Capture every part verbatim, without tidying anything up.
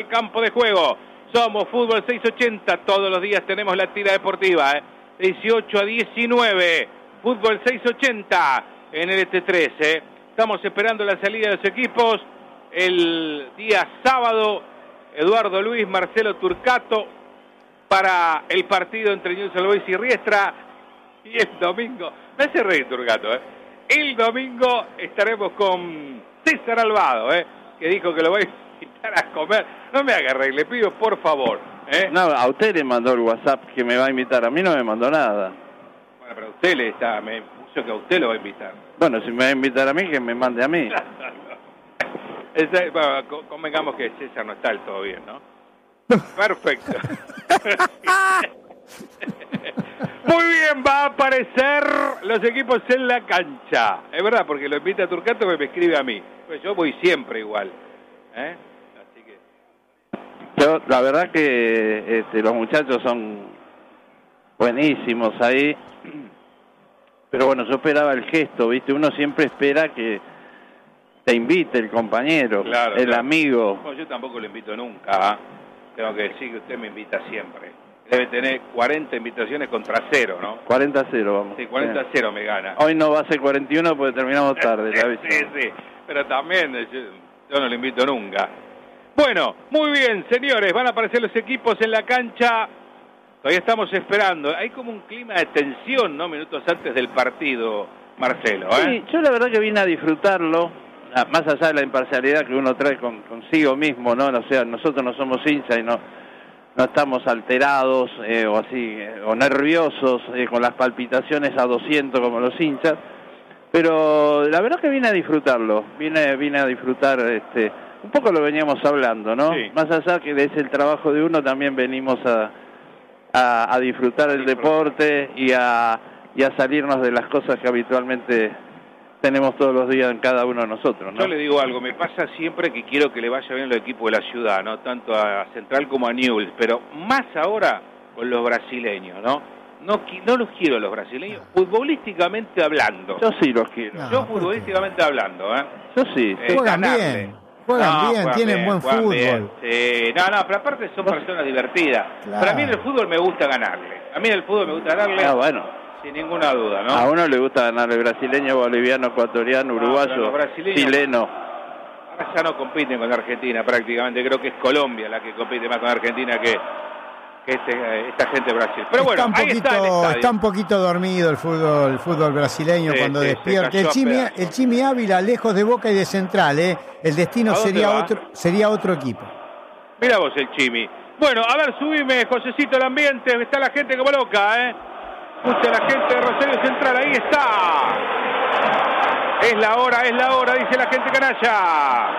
campo de juego. Somos Fútbol seiscientos ochenta, todos los días tenemos la tira deportiva, ¿eh? dieciocho a diecinueve, Fútbol seiscientos ochenta en el T tres, ¿eh? Estamos esperando la salida de los equipos. El día sábado, Eduardo Luis, Marcelo Turcato, para el partido entre Newell's Old Boys y Riestra. Y el domingo, me hace reír Turcato, ¿eh? El domingo estaremos con César Alvado, ¿eh? Que dijo que lo voy a invitar a comer. No me haga reír, le pido por favor, ¿eh? No, a usted le mandó el WhatsApp que me va a invitar, a mí no me mandó nada. Bueno, pero usted le está, me puso que a usted lo va a invitar. Bueno, si me va a invitar a mí, que me mande a mí. Ese, bueno, convengamos que César no está del todo bien, ¿no? Perfecto. Muy bien, va a aparecer los equipos en la cancha. Es verdad, porque lo invita a Turcato que me escribe a mí. Pues yo voy siempre igual, ¿eh? Así que... Yo, la verdad que este, los muchachos son buenísimos ahí. Pero bueno, yo esperaba el gesto, ¿viste? Uno siempre espera que te invite el compañero, claro, el claro. amigo. No, yo tampoco lo invito nunca, ¿eh? Tengo que decir que usted me invita siempre. Debe tener cuarenta invitaciones contra cero, ¿no? cuarenta a cero, vamos. Sí, cuarenta a cero me gana. Hoy no va a ser cuarenta y uno porque terminamos tarde, la aviso. Sí, sí, pero también yo, yo no lo invito nunca. Bueno, muy bien, señores, van a aparecer los equipos en la cancha. Todavía estamos esperando. Hay como un clima de tensión, ¿no? Minutos antes del partido, Marcelo, ¿eh? Sí, yo la verdad que vine a disfrutarlo, más allá de la imparcialidad que uno trae con, consigo mismo, ¿no? O sea, nosotros no somos hinchas y no, no estamos alterados eh, o así, eh, o nerviosos, eh, con las palpitaciones a doscientos como los hinchas, pero la verdad que vine a disfrutarlo, vine, vine a disfrutar, este, un poco lo veníamos hablando, ¿no? Sí. Más allá que es el trabajo de uno, también venimos a... A, a disfrutar el deporte y a, y a salirnos de las cosas que habitualmente tenemos todos los días en cada uno de nosotros, ¿no? Yo le digo algo, me pasa siempre que quiero que le vaya bien los equipos de la ciudad, ¿no? Tanto a Central como a Newell's, pero más ahora con los brasileños, ¿no? No, no los quiero los brasileños, futbolísticamente hablando. Yo sí los quiero. No, Yo futbolísticamente hablando, ¿eh? Yo sí. Eh, juegan ganarle. bien. Juegan no, bien, juegan tienen bien, buen juegan fútbol. Bien. Sí, no, no, pero aparte son personas divertidas. Claro. Pero a mí en el fútbol me gusta ganarle. A mí en el fútbol me gusta ganarle, Ah, bueno. sin ninguna duda, ¿no? A uno le gusta ganar el brasileño, boliviano, ecuatoriano, No, uruguayo, pero los brasileños- chileno. Ahora ya no compiten con Argentina prácticamente. Creo que es Colombia la que compite más con Argentina que, que este, esta gente de Brasil. Pero bueno, está un ahí poquito, está el estadio. está un poquito dormido el fútbol, el fútbol brasileño Sí, cuando sí, se despierta. cayó El a Chimi, pedazos. el Chimi Ávila lejos de Boca y de Central, ¿eh? El destino ¿A dónde sería va? otro, sería otro equipo. Mira vos el Chimi. Bueno, a ver, subime, Josecito, el ambiente. Está la gente como loca, ¿eh? Escucha la gente de Rosario Central, ahí está. Es la hora, es la hora, dice la gente canalla.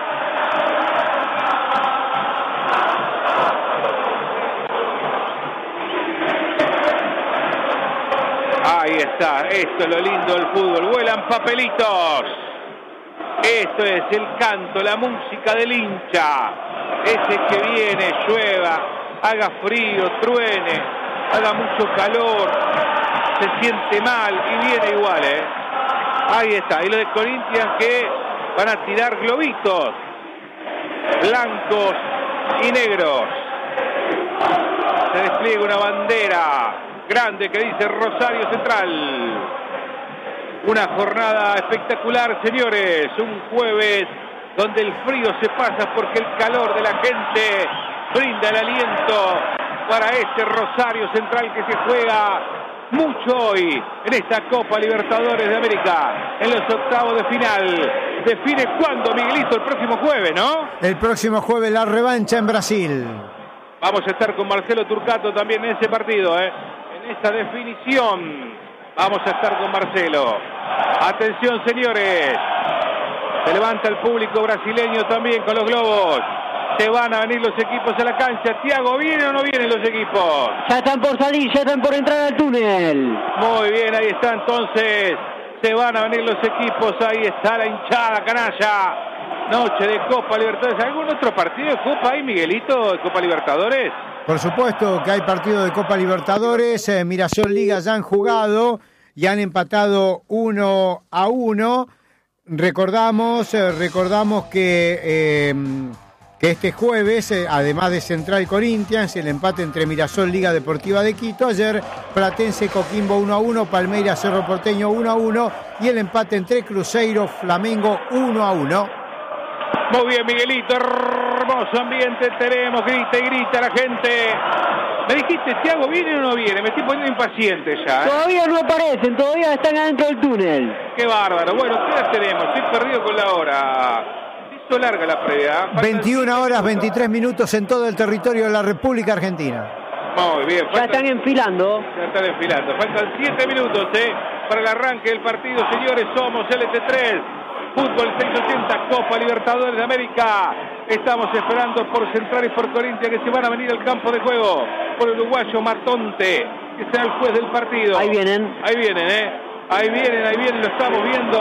Ahí está, esto es lo lindo del fútbol, vuelan papelitos. Esto es el canto, la música del hincha. Ese que viene, llueva, haga frío, truene, haga mucho calor, se siente mal y viene igual, ¿eh? Ahí está, y los de Corinthians que van a tirar globitos blancos y negros. Se despliega una bandera grande que dice Rosario Central. Una jornada espectacular, señores. Un jueves donde el frío se pasa porque el calor de la gente brinda el aliento para este Rosario Central que se juega mucho hoy en esta Copa Libertadores de América, en los octavos de final. Define cuándo, Miguelito, el próximo jueves, ¿no? El próximo jueves la revancha en Brasil. Vamos a estar con Marcelo Turcato también en ese partido, ¿eh? En esa definición. Vamos a estar con Marcelo. Atención, señores. Se levanta el público brasileño también con los globos. Se van a venir los equipos a la cancha. Tiago, ¿vienen o no vienen los equipos? Ya están por salir, ya están por entrar al túnel. Muy bien, ahí está entonces. Se van a venir los equipos. Ahí está la hinchada canalla. Noche de Copa Libertadores. ¿Algún otro partido de Copa ahí, Miguelito, de Copa Libertadores? Por supuesto que hay partido de Copa Libertadores. eh, Mirasol Liga ya han jugado y han empatado uno a uno. Recordamos, eh, recordamos que, eh, que este jueves, eh, además de Central Corinthians, el empate entre Mirasol Liga Deportiva de Quito, ayer Platense Coquimbo uno a uno, Palmeiras Cerro Porteño uno a uno y el empate entre Cruzeiro Flamengo uno a uno. Muy bien, Miguelito, hermoso ambiente tenemos, grita y grita la gente. Me dijiste, Thiago, ¿viene o no viene? Me estoy poniendo impaciente ya, ¿eh? Todavía no aparecen, todavía están adentro del túnel. Qué bárbaro. Bueno, ¿qué hora tenemos? Estoy perdido con la hora. Se hizo larga la previa. Faltan veintiuna horas, veintitrés minutos en todo el territorio de la República Argentina. Muy bien. Ya están enfilando. Ya están enfilando. Faltan siete minutos, ¿eh? Para el arranque del partido, señores. Somos L T tres. Fútbol seiscientos ochenta, Copa Libertadores de América. Estamos esperando por Central y por Corinthians, que se van a venir al campo de juego. Por el uruguayo Matonte, que será el juez del partido. Ahí vienen. Ahí vienen, ¿eh? Ahí vienen, ahí vienen, lo estamos viendo.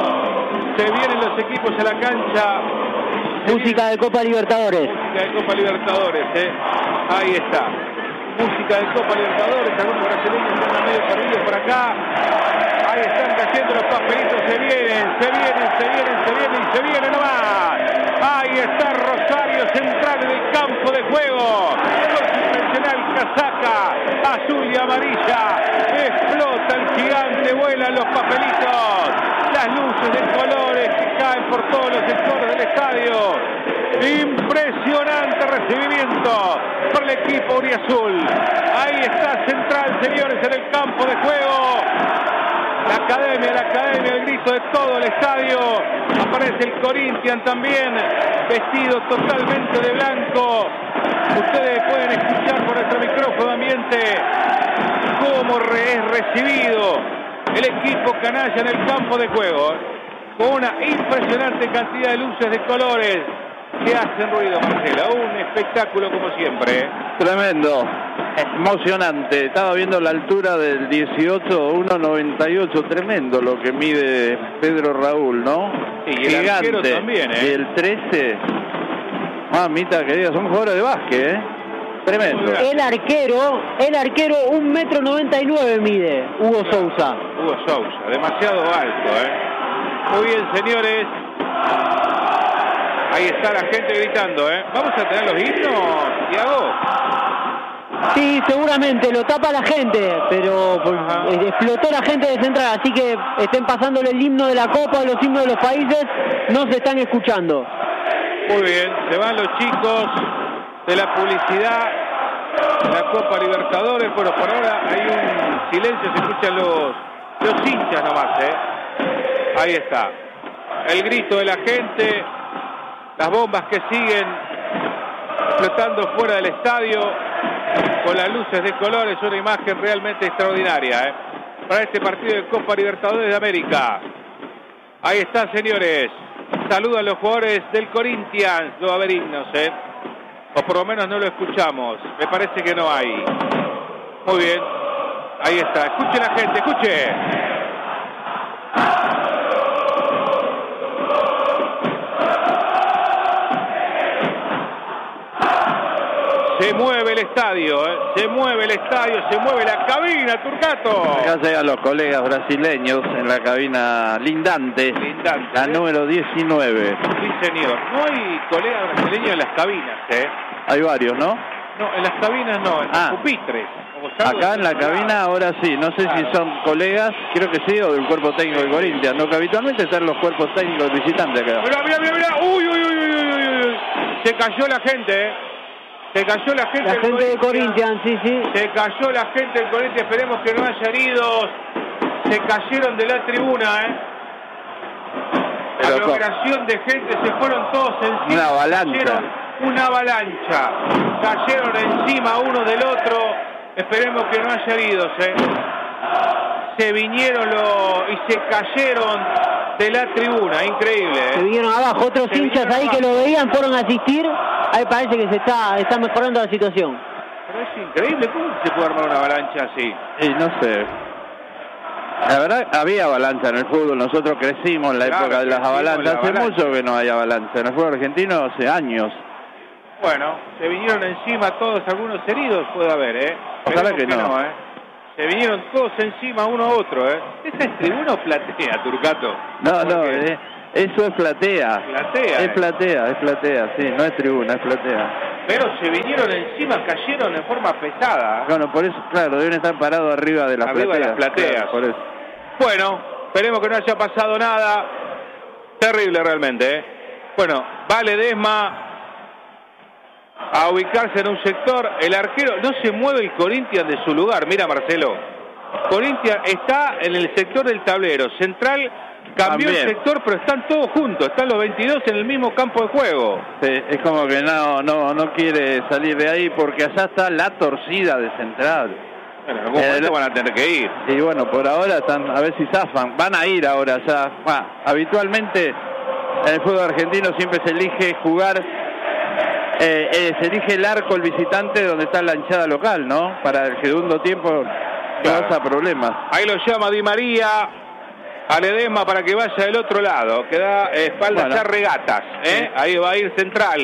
Se vienen los equipos a la cancha. Se Música de Copa Libertadores. Música de Copa Libertadores, ¿eh? Ahí está. Música de Copa Libertadores. Algunos brasileños están medio perdidos por acá. Ahí están cayendo los papelitos. Se vienen, se vienen, se vienen, se vienen y se vienen nomás. Ahí está Rosario Central en el campo de juego. Con su tradicional casaca azul y amarilla. Explota el gigante, vuelan los papelitos. Las luces de colores que caen por todos los sectores del estadio. Impresionante recibimiento por el equipo Uriazul. Ahí está Central, señores, en el campo de juego. La academia, la academia, el grito de todo el estadio. Aparece el Corinthians también, vestido totalmente de blanco. Ustedes pueden escuchar por nuestro micrófono ambiente cómo re es recibido el equipo canalla en el campo de juego, con una impresionante cantidad de luces de colores que hacen ruido, Marcelo. Un espectáculo como siempre. Tremendo, emocionante. Estaba viendo la altura del dieciocho, uno noventa y ocho, tremendo lo que mide Pedro Raúl, ¿no? Sí, y el arquero también, ¿eh? Y el trece, mamita querida, son jugadores de básquet, ¿eh? Tremendo. El arquero, el arquero un metro noventa y nueve mide, Hugo Sousa. Hugo Sousa, demasiado alto, ¿eh? Muy bien, señores. Ahí está la gente gritando, ¿eh? ¿Vamos a tener los himnos, Thiago? Sí, seguramente, lo tapa la gente, pero pues, explotó la gente de Central, así que estén pasándole el himno de la Copa, los himnos de los países, no se están escuchando. Muy bien, se van los chicos de la publicidad, la Copa Libertadores. Bueno, por ahora hay un silencio, se escuchan los, los hinchas nomás, ¿eh? Ahí está, el grito de la gente, las bombas que siguen flotando fuera del estadio con las luces de colores, una imagen realmente extraordinaria, ¿eh? Para este partido de Copa Libertadores de América. Ahí está, señores. Saludan los jugadores del Corinthians. No va a haber himnos, ¿eh? O por lo menos no lo escuchamos. Me parece que no hay. Muy bien. Ahí está. Escuche la gente, escuche. Se mueve el estadio, ¿eh? Se mueve el estadio, se mueve la cabina, Turcato. Acá llegan los colegas brasileños en la cabina lindante, Lindante, la ¿eh? número diecinueve. Sí, señor. No hay colegas brasileños en las cabinas, ¿eh? Hay varios, ¿no? No, en las cabinas no, en Ah. los pupitres. Como Carlos Acá en la Salgado. cabina ahora sí, no sé si son colegas, creo que sí, o del cuerpo técnico de Corinthians, no que habitualmente están los cuerpos técnicos visitantes acá. Mira, mira, mira, mira. Uy, uy, uy, uy, uy, uy, uy. Se cayó la gente, ¿eh? Se cayó la gente La del gente de Corinthians, sí, sí. Se cayó la gente del Corinthians, esperemos que no haya heridos. Se cayeron de la tribuna, ¿eh? Pero Aglomeración de gente, se fueron todos encima. Una avalancha. Cayeron una avalancha. Cayeron encima uno del otro. Esperemos que no haya heridos, ¿eh? Se vinieron los y se cayeron de la tribuna, increíble, ¿eh? Se vinieron abajo, otros Se hinchas vinieron ahí que abajo. lo veían, fueron a asistir. Ahí parece que se está, está mejorando la situación. Pero es increíble, ¿cómo se puede armar una avalancha así? Y no sé. La verdad, había avalancha en el fútbol, nosotros crecimos en la Claro, época de las crecimos en avalanchas, la hace avalancha. mucho que no hay avalancha, en el fútbol argentino hace años. Bueno, se vinieron encima todos, algunos heridos puede haber, ¿eh? Ojalá Esperemos que no. ¿eh? Se vinieron todos encima uno a otro, ¿eh? ¿Esa es tribuna o platea, Turcato? No, no, Porque eh, Eso es platea. Platea. Es eh. platea, es platea, sí, no es tribuna, es platea. Pero se vinieron encima, cayeron en forma pesada. Bueno, por eso, claro, deben estar parados arriba de las Arriba de plateas. las plateas. Claro, por eso. Bueno, esperemos que no haya pasado nada. Terrible realmente, ¿eh? Bueno, va Ledesma a ubicarse en un sector. El arquero, no se mueve el Corinthians de su lugar. Mira, Marcelo. Corinthians está en el sector del tablero. Central cambió También. el sector, pero están todos juntos. Están los veintidós en el mismo campo de juego. Sí, es como que no, no, no quiere salir de ahí porque allá está la torcida de Central. Bueno, en algún momento Eh, van a tener que ir. Y bueno, por ahora están, a ver si zafan. Van a ir ahora ya. Bueno, habitualmente en el fútbol argentino siempre se elige jugar, eh, eh, se elige el arco, el visitante, donde está la hinchada local, ¿no? Para el segundo tiempo no Claro. causa problemas. Ahí lo llama Di María a Ledesma para que vaya del otro lado. Que da espaldas Bueno. ya Regatas, ¿eh? Ahí va a ir Central.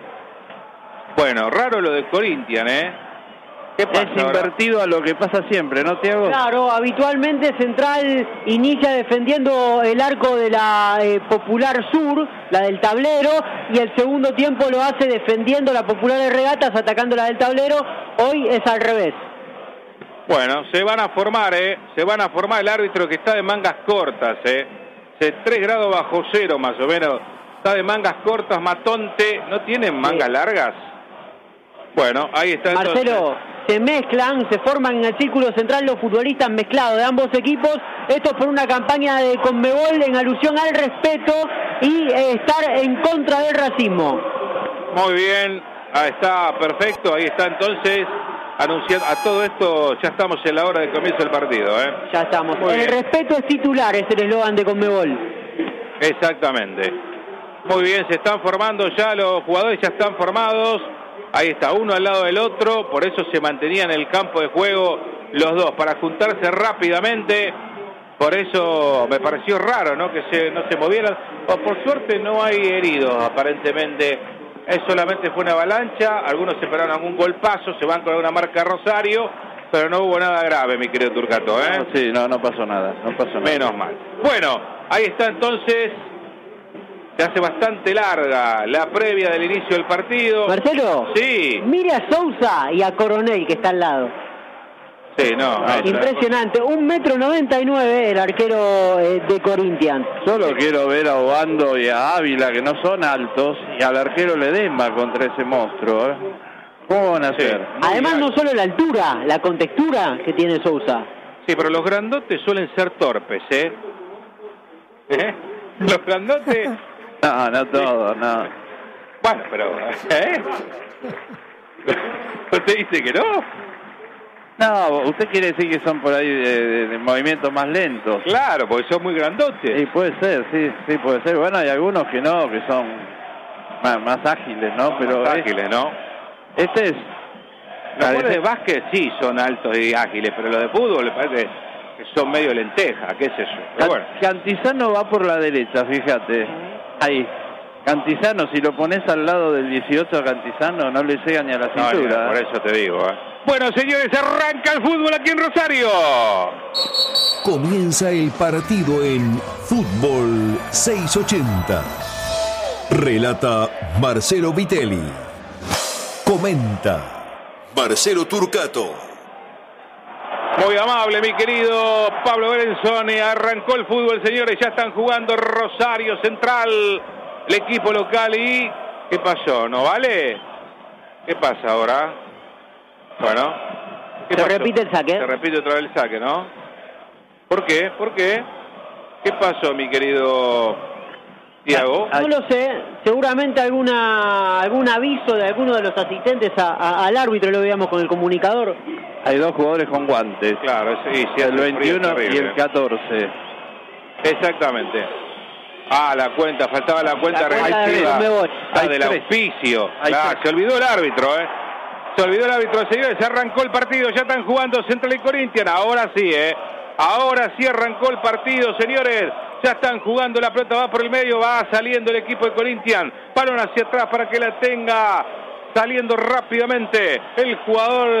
Bueno, raro lo de Corinthians, ¿eh? ¿Qué pasa Es ahora? invertido a lo que pasa siempre, ¿no, Tiago? Claro, habitualmente Central inicia defendiendo el arco de la eh, Popular Sur, la del tablero, y el segundo tiempo lo hace defendiendo la Popular de Regatas, atacando la del tablero. Hoy es al revés. Bueno, se van a formar, ¿eh? Se van a formar el árbitro que está de mangas cortas, ¿eh? De tres grados bajo cero, más o menos. Está de mangas cortas, Matonte. ¿No tienen mangas Sí. largas? Bueno, ahí está entonces. Marcelo, se mezclan, se forman en el círculo central los futbolistas mezclados de ambos equipos. Esto es por una campaña de Conmebol en alusión al respeto y eh, estar en contra del racismo. Muy bien, ahí está, perfecto. Ahí está entonces anunciando. A todo esto ya estamos en la hora de comienzo del partido, ¿eh? Ya estamos. Muy El bien. respeto es titular, es el eslogan de Conmebol. Exactamente. Muy bien, se están formando ya, los jugadores ya están formados. Ahí está, uno al lado del otro, por eso se mantenían en el campo de juego los dos, para juntarse rápidamente. Por eso me pareció raro, ¿no? Que se, no se movieran. O por suerte no hay heridos, aparentemente. Es solamente fue una avalancha, algunos se esperaron algún golpazo, se van con alguna marca Rosario, pero no hubo nada grave, mi querido Turcato, ¿eh? No, sí, no, no pasó nada, no pasó nada. Menos mal. Bueno, ahí está entonces. Se hace bastante larga la previa del inicio del partido. Marcelo, Sí, mire a Sousa y a Coronel que está al lado. sí, no. ahí está. Impresionante, un metro noventa y nueve el arquero eh, de Corinthians. Solo quiero ver a Obando y a Ávila, que no son altos, y al arquero Ledesma contra ese monstruo, ¿eh? ¿Cómo van a Sí. hacer? Muy Además bien. no solo la altura, la contextura que tiene Sousa. Sí, pero los grandotes suelen ser torpes, ¿eh? ¿Eh? Los grandotes... No, no todo, no. Bueno, pero... ¿eh? ¿Usted dice que no? No, usted quiere decir que son por ahí de, de- de movimientos más lentos. Claro, porque son muy grandotes. Sí, puede ser, sí, sí, puede ser. Bueno, hay algunos que no, que son más, más ágiles, ¿no? Pero Más es- ágiles, ¿no? este es... Los parece- jugadores de básquet sí son altos y ágiles, pero los de fútbol me parece que son medio lenteja, qué sé yo. Pero bueno, Cantizano va por la derecha, fíjate. Ahí. Cantizano, si lo pones al lado del dieciocho a Cantizano, no le llega ni a la no, cintura. por eso te digo. ¿eh? Bueno, señores, arranca el fútbol aquí en Rosario. Comienza el partido en Fútbol seiscientos ochenta. Relata Marcelo Vitelli. Comenta Marcelo Turcato. Muy amable, mi querido Pablo Berenzoni. Arrancó el fútbol, señores. Ya están jugando Rosario Central, el equipo local. ¿Y qué pasó? ¿No vale? ¿Qué pasa ahora? Bueno. ¿qué Se pasó? repite el saque. Se repite otra vez el saque, ¿no? ¿Por qué? ¿Por qué? ¿Qué pasó, mi querido Tiago? Ah, No lo sé, seguramente alguna algún aviso de alguno de los asistentes a- a- al árbitro, lo veíamos con el comunicador. Hay dos jugadores con guantes. Claro, sí, sí. El hace frío veintiuno y terrible. el catorce. Exactamente. Ah, la cuenta, faltaba la cuenta La cuenta de regresiva. Conmebol. Ah, Hay del tres. auspicio. Hay Claro, tres. se olvidó el árbitro, ¿eh? Se olvidó el árbitro, señores. Se arrancó el partido, ya están jugando Central y Corinthians. Ahora sí, ¿eh? Ahora sí arrancó el partido, señores. Ya están jugando, la pelota va por el medio, va saliendo el equipo de Corinthians. Balón hacia atrás para que la tenga. Saliendo rápidamente el jugador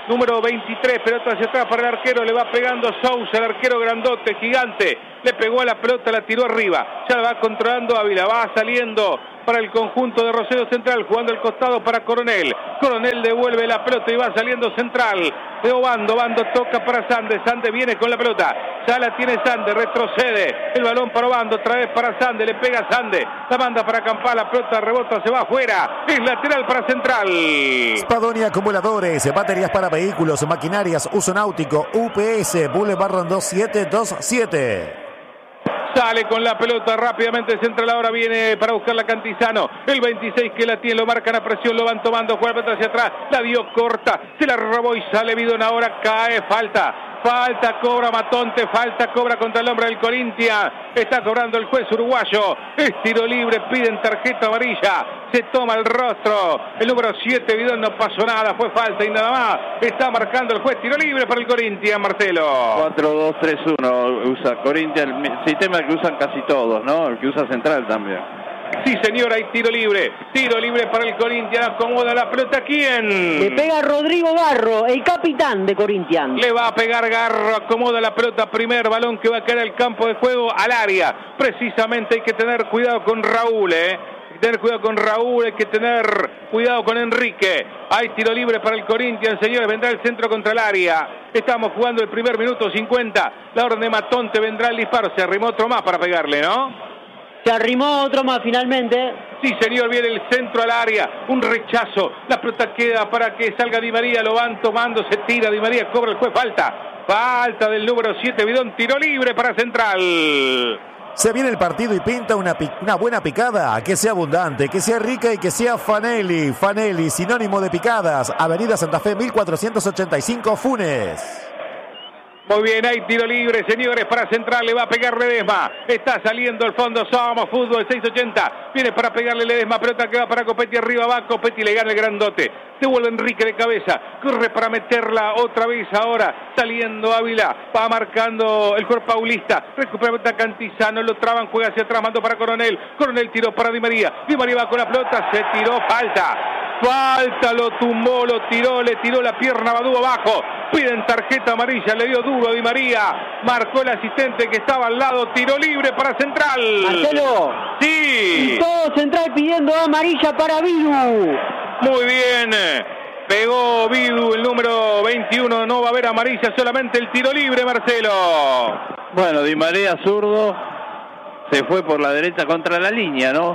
número veintitrés, pelota hacia atrás para el arquero, le va pegando Sousa, el arquero grandote, gigante, le pegó a la pelota, la tiró arriba, ya la va controlando Ávila, va saliendo para el conjunto de Rosario Central, jugando el costado para Coronel, Coronel devuelve la pelota y va saliendo Central, de Obando, Obando toca para Sande, Sande viene con la pelota, ya la tiene Sande, retrocede, el balón para Obando, otra vez para Sande, le pega Sande, la manda para Campá, la pelota rebota, se va afuera, es lateral para Central. Spadoni Acumuladores, baterías para vehículos, maquinarias, uso náutico, U P S, Boulevard Rondó siete dos siete. Sale con la pelota rápidamente Central, ahora viene para buscar la Cantizano, el veintiséis que la tiene, lo marcan a presión, lo van tomando, juega la pelota hacia atrás, la dio corta, se la robó y sale Bidón, ahora cae, falta, falta, cobra Matonte, falta, cobra contra el hombre del Corinthians, está cobrando el juez uruguayo, es tiro libre, piden tarjeta amarilla, se toma el rostro, el número siete, Bidón, no pasó nada, fue falta y nada más, está marcando el juez, tiro libre para el Corinthians, Marcelo. cuatro dos tres uno usa Corinthians, el sistema que usan casi todos, ¿no? El que usa Central también. Sí, señor, hay tiro libre. Tiro libre para el Corinthians. Acomoda la pelota. ¿Quién? Le pega Rodrigo Garro, el capitán de Corinthians. Le va a pegar Garro. Acomoda la pelota. Primer balón que va a caer al campo de juego, al área. Precisamente hay que tener cuidado con Raúl, ¿eh? Hay que tener cuidado con Raúl. Hay que tener cuidado con Enrique. Hay tiro libre para el Corinthians, señores. Vendrá el centro contra el área. Estamos jugando el primer minuto cincuenta. La orden de Matonte, vendrá el disparo. Se arrimó otro más para pegarle, ¿no? Se arrimó otro más finalmente. Sí, señor, viene el centro al área, un rechazo, la pelota queda para que salga Di María, lo van tomando, se tira, Di María cobra el juez, falta, falta del número siete, Bidón, tiro libre para Central. Se viene el partido y pinta una, una buena picada, que sea abundante, que sea rica y que sea Fanelli. Fanelli, sinónimo de picadas, Avenida Santa Fe mil cuatrocientos ochenta y cinco, Funes. Muy bien, hay tiro libre, señores, para Central, le va a pegar Ledesma, está saliendo el fondo, Somos Fútbol, seis ochenta, viene para pegarle Ledesma, pelota que va para Copetti, arriba va, Copetti le gana el grandote, devuelve Enrique de cabeza, corre para meterla otra vez ahora, saliendo Ávila, va marcando el cuerpo paulista, recupera pelota Cantizano, lo traban, juega hacia atrás, mandó para Coronel, Coronel tiró para Di María, Di María va con la pelota, se tiró, falta, falta, lo tumbó, lo tiró, le tiró la pierna, Badú abajo, piden tarjeta amarilla, le dio duro a Di María, marcó el asistente que estaba al lado, tiro libre para Central. Marcelo. Sí. Y todo Central pidiendo amarilla para Bidu. Muy bien. Pegó Bidu, el número veintiuno, no va a haber amarilla, solamente el tiro libre, Marcelo. Bueno, Di María zurdo se fue por la derecha contra la línea, ¿no?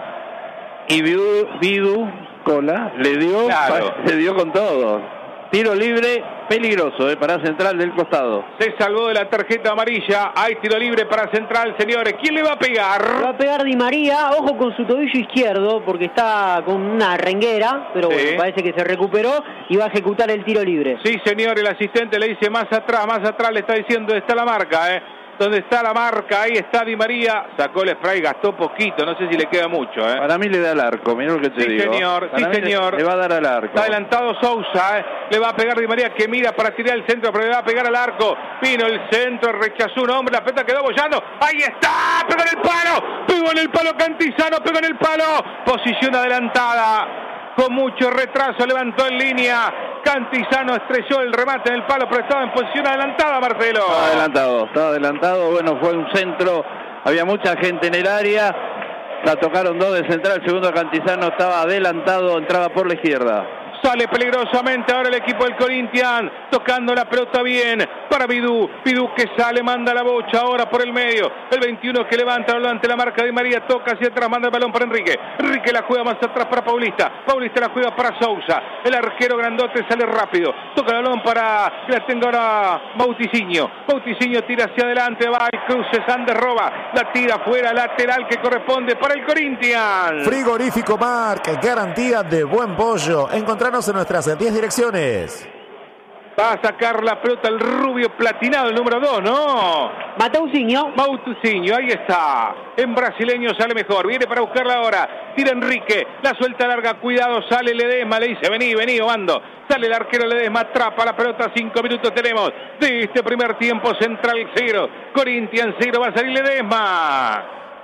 Y Bidu, Bidu Cola le dio, claro. le dio con todo. Tiro libre peligroso, eh, para Central del costado. Se salvó de la tarjeta amarilla. Hay tiro libre para Central, señores. ¿Quién le va a pegar? Va a pegar Di María, ojo con su tobillo izquierdo, porque está con una renguera, pero sí. Bueno, parece que se recuperó y va a ejecutar el tiro libre. Sí, señor, el asistente le dice más atrás, más atrás, le está diciendo, está la marca, eh. Donde está la marca, ahí está Di María, sacó el spray, gastó poquito, no sé si le queda mucho, ¿eh? Para mí le da al arco, mirá lo que te sí, digo. Señor, Para sí, señor, le, le va a dar al arco. Está adelantado Sousa, ¿eh? Le va a pegar Di María, que mira para tirar el centro, pero le va a pegar al arco. Vino el centro, rechazó un hombre, la pelota quedó bollando, ahí está, pegó en el palo, pegó en el palo Cantizano, pegó en el palo, posición adelantada. Con mucho retraso, levantó en línea. Cantizano estrelló el remate en el palo, pero estaba en posición adelantada, Marcelo. Estaba adelantado, estaba adelantado. Bueno, fue un centro, había mucha gente en el área. La tocaron dos de Central, el segundo Cantizano estaba adelantado, entraba por la izquierda. Sale peligrosamente ahora el equipo del Corinthians, tocando la pelota bien para Bidú. Bidú que sale, manda la bocha ahora por el medio. El veintiuno que levanta el balón ante la marca de María, toca hacia atrás, manda el balón para Enrique. Enrique la juega más atrás para Paulista. Paulista la juega para Sousa. El arquero grandote sale rápido. Toca el balón para que la tenga ahora Bauticiño. Bauticiño tira hacia adelante, va el cruce, Sandes roba. La tira fuera, lateral que corresponde para el Corinthians. Frigorífico Marc, garantía de buen pollo. Encontrarnos en nuestras diez direcciones. Va a sacar la pelota el rubio platinado, el número dos, ¿no? Mateuzinho. Mateuzinho, ahí está. En brasileño sale mejor. Viene para buscarla ahora. Tira Enrique. La suelta larga. Cuidado, sale Ledesma. Le dice, vení, vení, Obando. Sale el arquero Ledesma. Atrapa la pelota. Cinco minutos tenemos de este primer tiempo. Central cero. Corinthians cero. Va a salir Ledesma.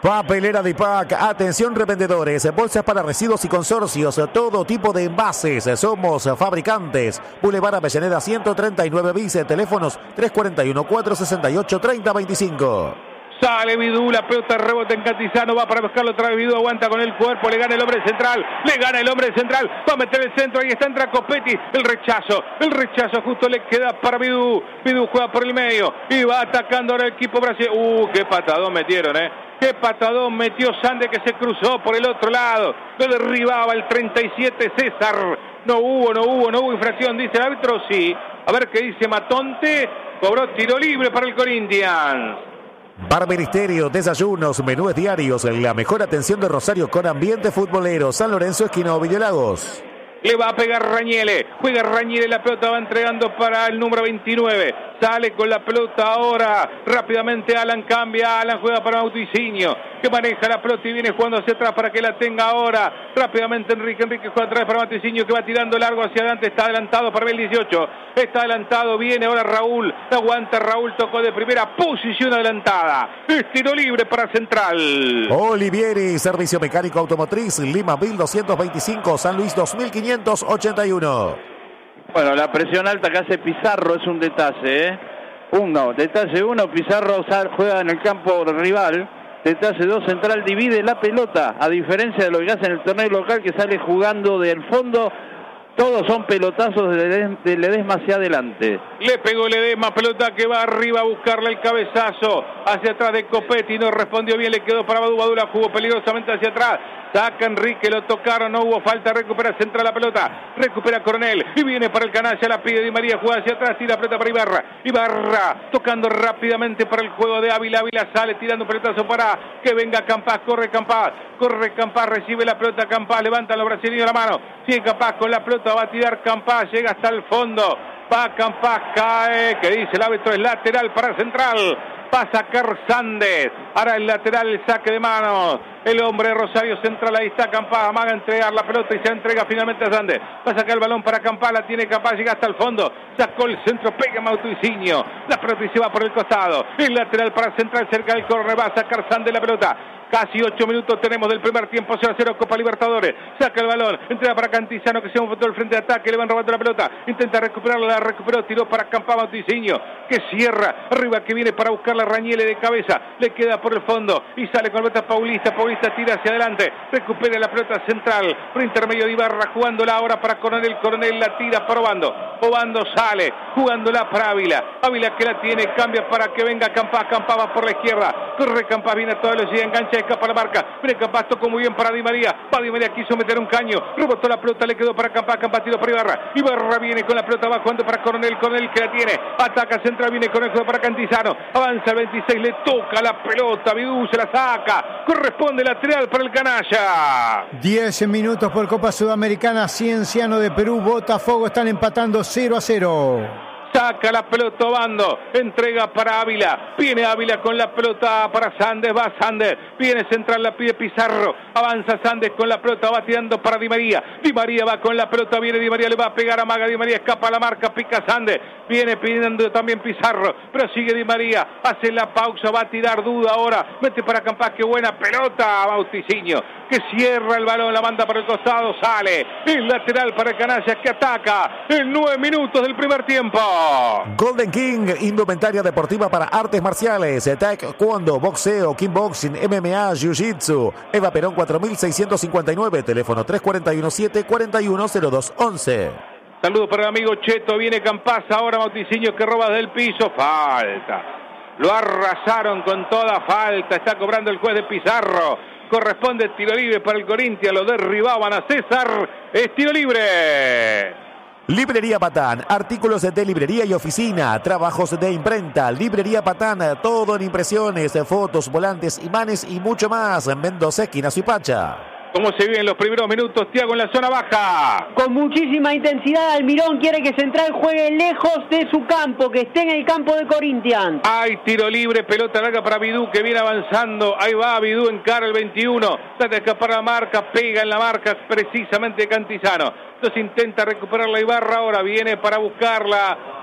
Papelera Dipac, atención revendedores, bolsas para residuos y consorcios, todo tipo de envases, somos fabricantes. Boulevard Avellaneda ciento treinta y nueve bis, teléfonos tres cuatro uno, cuatro seis ocho, tres cero dos cinco. Sale Bidú, la pelota rebota en Cantizano, va para buscarlo otra vez Bidú, aguanta con el cuerpo, le gana el hombre central, le gana el hombre central, va a meter el centro, ahí está, entra Copetti, el rechazo, el rechazo justo le queda para Bidú, Bidú juega por el medio y va atacando ahora el equipo brasileño. Uh, qué patadón metieron, eh. Qué patadón metió Sande que se cruzó por el otro lado, lo derribaba el treinta y siete César. No hubo, no hubo, no hubo infracción, dice el árbitro, sí. A ver qué dice Matonte, cobró tiro libre para el Corinthians. Bar Ministerio, desayunos, menúes diarios, la mejor atención de Rosario con ambiente futbolero. San Lorenzo, esquina Ovidio Lagos. Le va a pegar Rañele, juega Rañele, la pelota va entregando para el número veintinueve, sale con la pelota ahora, rápidamente Alan cambia, Alan juega para Mauticinho, que maneja la pelota y viene jugando hacia atrás para que la tenga ahora, rápidamente Enrique, Enrique juega atrás para Mauticinho, que va tirando largo hacia adelante, está adelantado para el dieciocho, está adelantado, viene ahora Raúl, aguanta Raúl, tocó de primera, posición adelantada, es tiro libre para Central. Olivieri, servicio mecánico automotriz, Lima mil doscientos veinticinco, San Luis dos mil quinientos ochenta y uno. Bueno, la presión alta que hace Pizarro es un detalle, ¿eh? Uno, detalle uno, Pizarro juega en el campo rival. Detalle dos, Central divide la pelota, a diferencia de lo que hace en el torneo local, que sale jugando del fondo. Todos son pelotazos de Ledesma hacia adelante. Le pegó Ledesma, pelota que va arriba a buscarle el cabezazo. Hacia atrás de Copetti, no respondió bien, le quedó para Badú. Badú la jugó peligrosamente hacia atrás. Saca Enrique, lo tocaron, no hubo falta, recupera Central la pelota. Recupera Coronel y viene para el canalla, la pide Di María, juega hacia atrás, tira la pelota para Ibarra. Ibarra tocando rápidamente para el juego de Ávila. Ávila sale tirando pelotazo para que venga Campás, corre Campás. Corre Campás, recibe la pelota Campás, levanta los brasileños la mano. Sigue Campás con la pelota, va a tirar Campás, llega hasta el fondo. Va Campás, cae, que dice el árbitro, es lateral para Central. Va a sacar Sandes. Ahora el lateral, el saque de manos. El hombre de Rosario Central, ahí está Campás, amaga a entregar la pelota y se entrega finalmente a Sandes. Va a sacar el balón para Campás, la tiene Campás, llega hasta el fondo. Sacó el centro, pega Mauticinho. La pelota y se va por el costado. El lateral para Central, cerca del córner, va a sacar Sandes la pelota. Casi ocho minutos tenemos del primer tiempo, cero a cero, Copa Libertadores. Saca el balón, entrega para Cantizano, que se va un foto del frente de ataque, le van robando la pelota. Intenta recuperarla, la recuperó, tiró para Campás Mauticinho, que cierra, arriba que viene para buscar la Rañele de cabeza. Le queda por el fondo y sale con la pelota Paulista. Paulista tira hacia adelante, recupera la pelota Central, por intermedio de Ibarra, jugándola ahora para Coronel. Coronel la tira para Obando. Obando sale, jugándola para Ávila. Ávila que la tiene, cambia para que venga Campás. Campás va por la izquierda, corre Campás, viene a toda velocidad, engancha, escapa la marca, viene Campás, tocó muy bien para Di María, va Di María, quiso meter un caño, rebotó la pelota, le quedó para Campás, Campás tiró para Ibarra, Ibarra viene con la pelota, va jugando para Coronel, Coronel que la tiene, ataca Central, viene con el juego para Cantizano, avanza el veintiséis, le toca la pelota, Bidú se la saca, corresponde lateral para el canalla. diez minutos por Copa Sudamericana, Cienciano de Perú, Botafogo están empatando cero a cero. Saca la pelota Obando, entrega para Ávila, viene Ávila con la pelota para Sandes, va Sandes, viene Central, la pide Pizarro, avanza Sandes con la pelota, va tirando para Di María, Di María va con la pelota, viene Di María, le va a pegar a Maga, Di María escapa a la marca, pica Sandes, viene pidiendo también Pizarro, pero sigue Di María, hace la pausa, va a tirar Duda ahora, mete para Campás, qué buena pelota a Mauticinho, que cierra el balón, la manda para el costado, sale, el lateral para el canalla que ataca en nueve minutos del primer tiempo. Golden King, indumentaria deportiva para artes marciales, taekwondo, boxeo, kickboxing, M M A, jiu-jitsu. Eva Perón cuatro mil seiscientos cincuenta y nueve, teléfono tres cuatro uno siete, cuatro uno cero dos once. Saludos para el amigo Cheto, viene Campás, ahora Mauticinho que roba desde el piso, falta. Lo arrasaron con toda falta, está cobrando el juez de Pizarro. Corresponde tiro libre para el Corinthians, lo derribaban a César, es tiro libre. Librería Patán, artículos de librería y oficina, trabajos de imprenta. Librería Patán, todo en impresiones, fotos, volantes, imanes y mucho más. En Mendoza, esquina Suipacha. ¿Cómo se viven los primeros minutos, Thiago, en la zona baja? Con muchísima intensidad, Almirón quiere que Central juegue lejos de su campo, que esté en el campo de Corinthians. Hay tiro libre, pelota larga para Bidú, que viene avanzando. Ahí va Bidú, encara el veintiuno. Trata de escapar la marca, pega en la marca precisamente Cantizano. Entonces intenta recuperar la Ibarra, ahora viene para buscarla.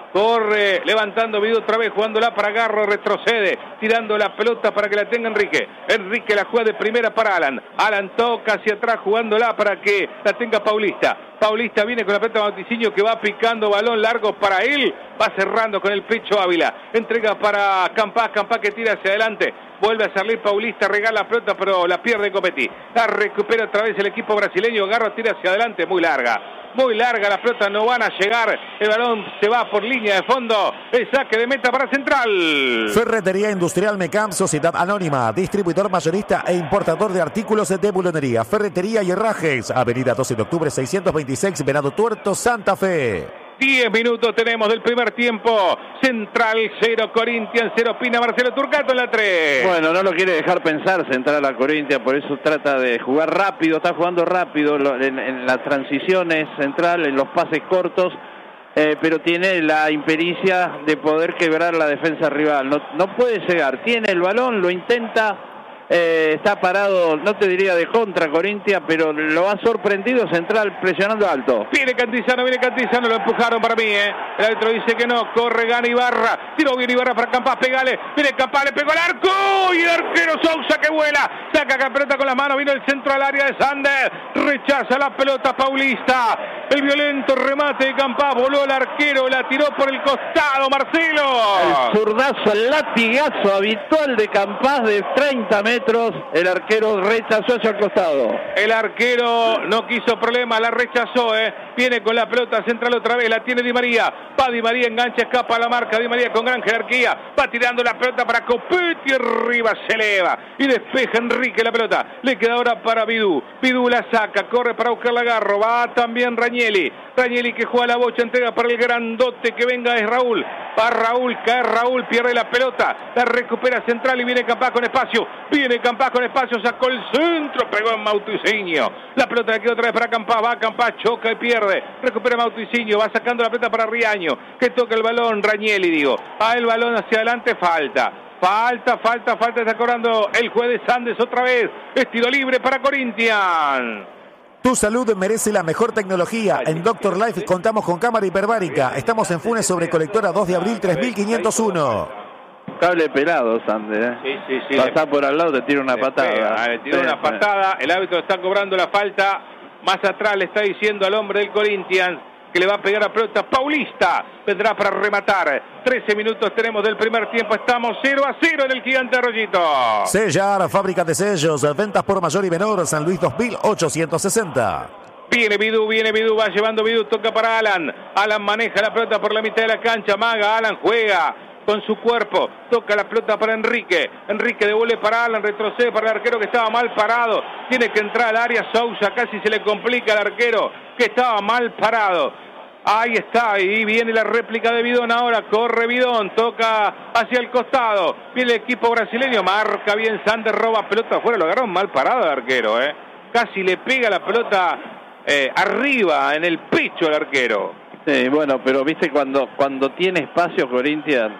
Corre, levantando Vidú otra vez, jugándola para Garro, retrocede, tirando la pelota para que la tenga Enrique. Enrique la juega de primera para Alan. Alan toca hacia atrás, jugándola para que la tenga Paulista. Paulista viene con la pelota de Mauticiño, que va picando balón largo para él. Va cerrando con el pecho Ávila. Entrega para Campás, Campás que tira hacia adelante. Vuelve a salir Paulista, regala la pelota, pero la pierde Copetti. La recupera otra vez el equipo brasileño. Garro tira hacia adelante, muy larga. Muy larga la pelota, no van a llegar. El balón se va por línea de fondo. El saque de meta para Central. Ferretería Industrial Mecam, Sociedad Anónima, distribuidor mayorista e importador de artículos de bulonería, ferretería y herrajes. Avenida doce de octubre seiscientos veintiséis, Venado Tuerto, Santa Fe. diez minutos tenemos del primer tiempo. Central cero, Corinthians cero. Opina Marcelo Turcato en la tres. Bueno, no lo quiere dejar pensar Central a Corinthians, por eso trata de jugar rápido, está jugando rápido en, en las transiciones Central, en los pases cortos, eh, pero tiene la impericia de poder quebrar la defensa rival. No, no puede llegar, tiene el balón, lo intenta. Eh, está parado, no te diría de contra Corinthians, pero lo ha sorprendido Central presionando alto. Viene Cantizano, viene Cantizano, lo empujaron para mí, ¿eh? El árbitro dice que no, corre, gana Ibarra, tiró bien Ibarra para Campás, pegale, viene Campás, le pegó al arco, y el arquero Sousa que vuela, saca la pelota con las manos, vino el centro al área de Sander, rechaza la pelota Paulista, el violento remate de Campás, voló el arquero, la tiró por el costado, Marcelo. El zurdazo, el latigazo habitual de Campás de treinta metros. El arquero rechazó hacia el costado. El arquero no quiso problema, la rechazó, ¿eh? Viene con la pelota central otra vez, la tiene Di María. Va Di María, engancha, escapa a la marca. Di María con gran jerarquía. Va tirando la pelota para Copetti, arriba se eleva. Y despeja Enrique la pelota. Le queda ahora para Vidú. Vidú la saca, corre para buscar la Garro. Va también Rañeli. Rañeli que juega la bocha, entrega para el grandote que venga es Raúl. Va Raúl, cae Raúl, pierde la pelota. La recupera Central y viene Campás con espacio. Viene Campás con espacio, sacó el centro, pegó en Mauticiño. La pelota le queda otra vez para Campás, va Campás, choca y pierde. Recupera Mauticiño, va sacando la pelota para Riaño, que toca el balón, Rañeli digo. Va el balón hacia adelante, falta. Falta, falta, falta, está cobrando el juez de Sandes otra vez. Es tiro libre para Corinthians. Tu salud merece la mejor tecnología. En Doctor Life contamos con cámara hiperbárica. Estamos en Funes sobre Colectora dos de abril tres mil quinientos uno. Cable pelado, Sander, ¿eh? Sí, sí, sí. Pasá por al lado, te tira una le patada. Pega, le tira sí, una sí. patada. El árbitro está cobrando la falta. Más atrás le está diciendo al hombre del Corinthians que le va a pegar a pelota. Paulista vendrá para rematar. trece minutos tenemos del primer tiempo. Estamos cero a cero en el Gigante Arroyito. Sellar, fábrica de sellos, ventas por mayor y menor, San Luis dos mil ochocientos sesenta. Viene Vidú, viene Vidú, va llevando Vidú, toca para Alan. Alan maneja la pelota por la mitad de la cancha. Maga, Alan juega con su cuerpo, toca la pelota para Enrique. Enrique devuelve para Alan, retrocede para el arquero que estaba mal parado. Tiene que entrar al área Sousa, casi se le complica al arquero que estaba mal parado. Ahí está, y viene la réplica de Bidón ahora, corre Bidón, toca hacia el costado, viene el equipo brasileño, marca bien Sander, roba pelota afuera, lo agarró mal parado el arquero, eh. Casi le pega la pelota eh, arriba, en el pecho al arquero. Sí, bueno, pero viste cuando, cuando tiene espacio Corinthians,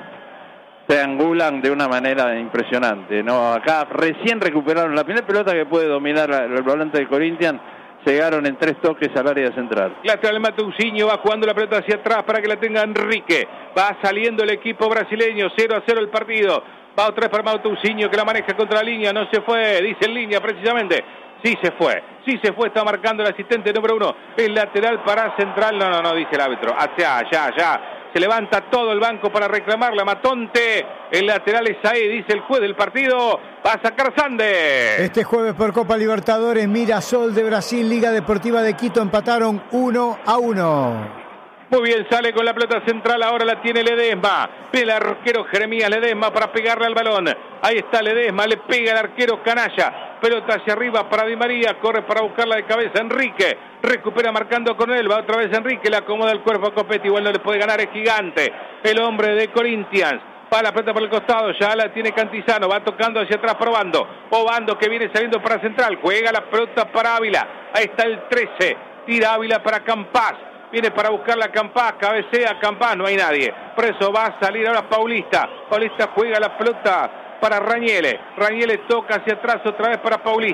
se angulan de una manera impresionante, ¿no? Acá recién recuperaron la primera pelota que puede dominar el volante de Corinthians. Llegaron en tres toques al área central. Lateral Mauticiño, va jugando la pelota hacia atrás para que la tenga Enrique. Va saliendo el equipo brasileño, cero a cero el partido. Va otra vez para Mauticiño que la maneja contra la línea, no se fue, dice en línea precisamente. Sí se fue, sí se fue, está marcando el asistente número uno. El lateral para Central, no, no, no, dice el árbitro. Hacia allá, allá. Se levanta todo el banco para reclamarla. Matonte, el lateral es ahí, dice el juez del partido. Va a sacar Sandes. Este jueves por Copa Libertadores, Mirasol de Brasil, Liga Deportiva de Quito empataron uno a uno. Muy bien, sale con la pelota central, ahora la tiene Ledesma. El arquero Jeremías Ledesma para pegarle al balón. Ahí está Ledesma, le pega al arquero Canalla. Pelota hacia arriba para Di María, corre para buscarla de cabeza Enrique. Recupera marcando con él, va otra vez Enrique, le acomoda el cuerpo a Copetti, igual no le puede ganar, es gigante. El hombre de Corinthians. Va la pelota por el costado, ya la tiene Cantizano, va tocando hacia atrás, probando. Obando que viene saliendo para Central, juega la pelota para Ávila. Ahí está el trece, tira Ávila para Campás. Viene para buscar la Campás, cabecea Campás, no hay nadie. Por eso va a salir ahora Paulista. Paulista juega la pelota para Rañele. Rañele toca hacia atrás otra vez para Paulista.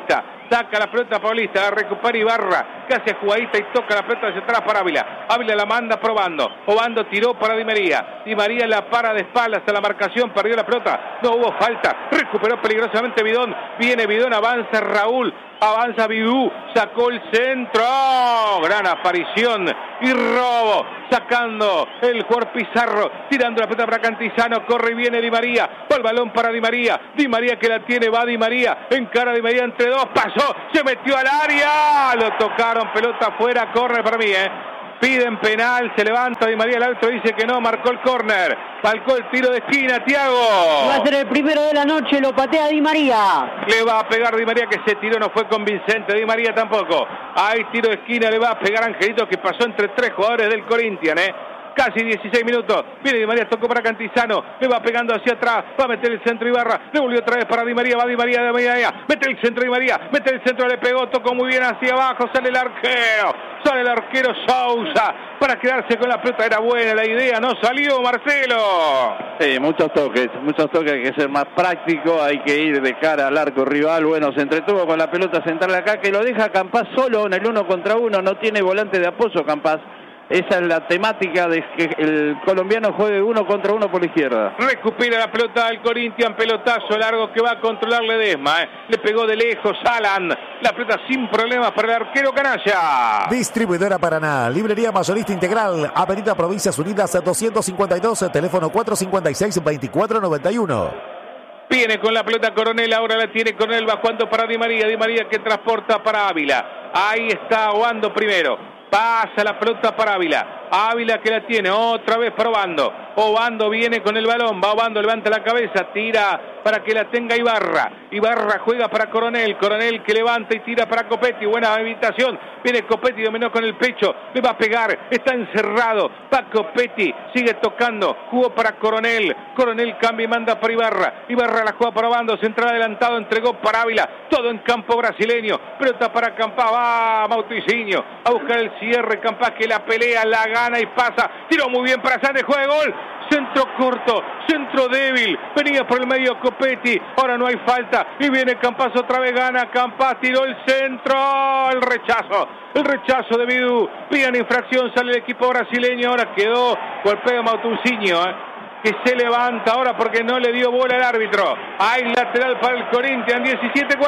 saca la pelota Paulista, la recupera Ibarra, que hace jugadita y toca la pelota hacia atrás para Ávila. Ávila la manda probando, Obando tiró para Di María, Di María la para de espaldas a la marcación, perdió la pelota, no hubo falta, recuperó peligrosamente Bidón, viene Bidón, avanza Raúl, avanza Bidú, sacó el centro, ¡oh! Gran aparición y robo, sacando el jugador Pizarro, tirando la pelota para Cantizano, corre y viene Di María, va el balón para Di María, Di María que la tiene, va Di María, encara Di María entre dos, pasó, se metió al área, lo tocaron, pelota afuera, corre para mí, eh. Piden penal, se levanta Di María, el árbitro dice que no, marcó el córner, falcó el tiro de esquina, Thiago. Va a ser el primero de la noche, lo patea Di María. Le va a pegar Di María, que ese tiro no fue convincente, Di María tampoco. Hay tiro de esquina, le va a pegar Angelito, que pasó entre tres jugadores del Corinthians, eh. Casi dieciséis minutos, viene Di María, tocó para Cantizano, le va pegando hacia atrás, va a meter el centro Ibarra, le volvió otra vez para Di María, va Di María, Di María, mete el centro Di María, mete el centro, le pegó, tocó muy bien hacia abajo, sale el arquero, sale el arquero Sousa, para quedarse con la pelota, era buena la idea, no salió Marcelo. Sí, muchos toques, muchos toques, hay que ser más práctico, hay que ir de cara al arco rival, bueno, se entretuvo con la pelota central acá, que lo deja Campás solo en el uno contra uno, no tiene volante de apoyo Campás. Esa es la temática de que el colombiano juegue uno contra uno por la izquierda. Recupera la pelota del Corinthians, pelotazo largo que va a controlar Ledesma. Eh. Le pegó de lejos Alan. La pelota sin problemas para el arquero Canalla. Distribuidora Paraná, librería mayorista integral, Avenida Provincias Unidas doscientos cincuenta y dos, teléfono cuatro cinco seis, veinticuatro noventa y uno. Viene con la pelota Coronel, ahora la tiene Coronel bajando para Di María. Di María que transporta para Ávila. Ahí está Obando primero. Pasa la pelota para Ávila. Ávila que la tiene otra vez para Obando. Obando viene con el balón. Va Obando, levanta la cabeza, tira para que la tenga Ibarra. Ibarra juega para Coronel. Coronel que levanta y tira para Copetti. Buena invitación. Viene Copetti, dominó con el pecho. Le va a pegar. Está encerrado. Va Copetti. Sigue tocando. Jugó para Coronel. Coronel cambia y manda para Ibarra. Ibarra la juega para Obando. Central adelantado. Entregó para Ávila. Todo en campo brasileño. Pelota para Campás. Va Mauticinho a buscar el cierre. Campás que la pelea, la gana y pasa. Tiró muy bien para Sánchez. Juega gol. Centro corto, centro débil, venía por el medio Copetti, ahora no hay falta, y viene Campás otra vez, gana Campás, tiró el centro, el rechazo, el rechazo de Bidú, piden infracción, sale el equipo brasileño, ahora quedó golpeo Mauticinho, eh, que se levanta ahora porque no le dio bola al árbitro. Hay lateral para el Corinthians, diecisiete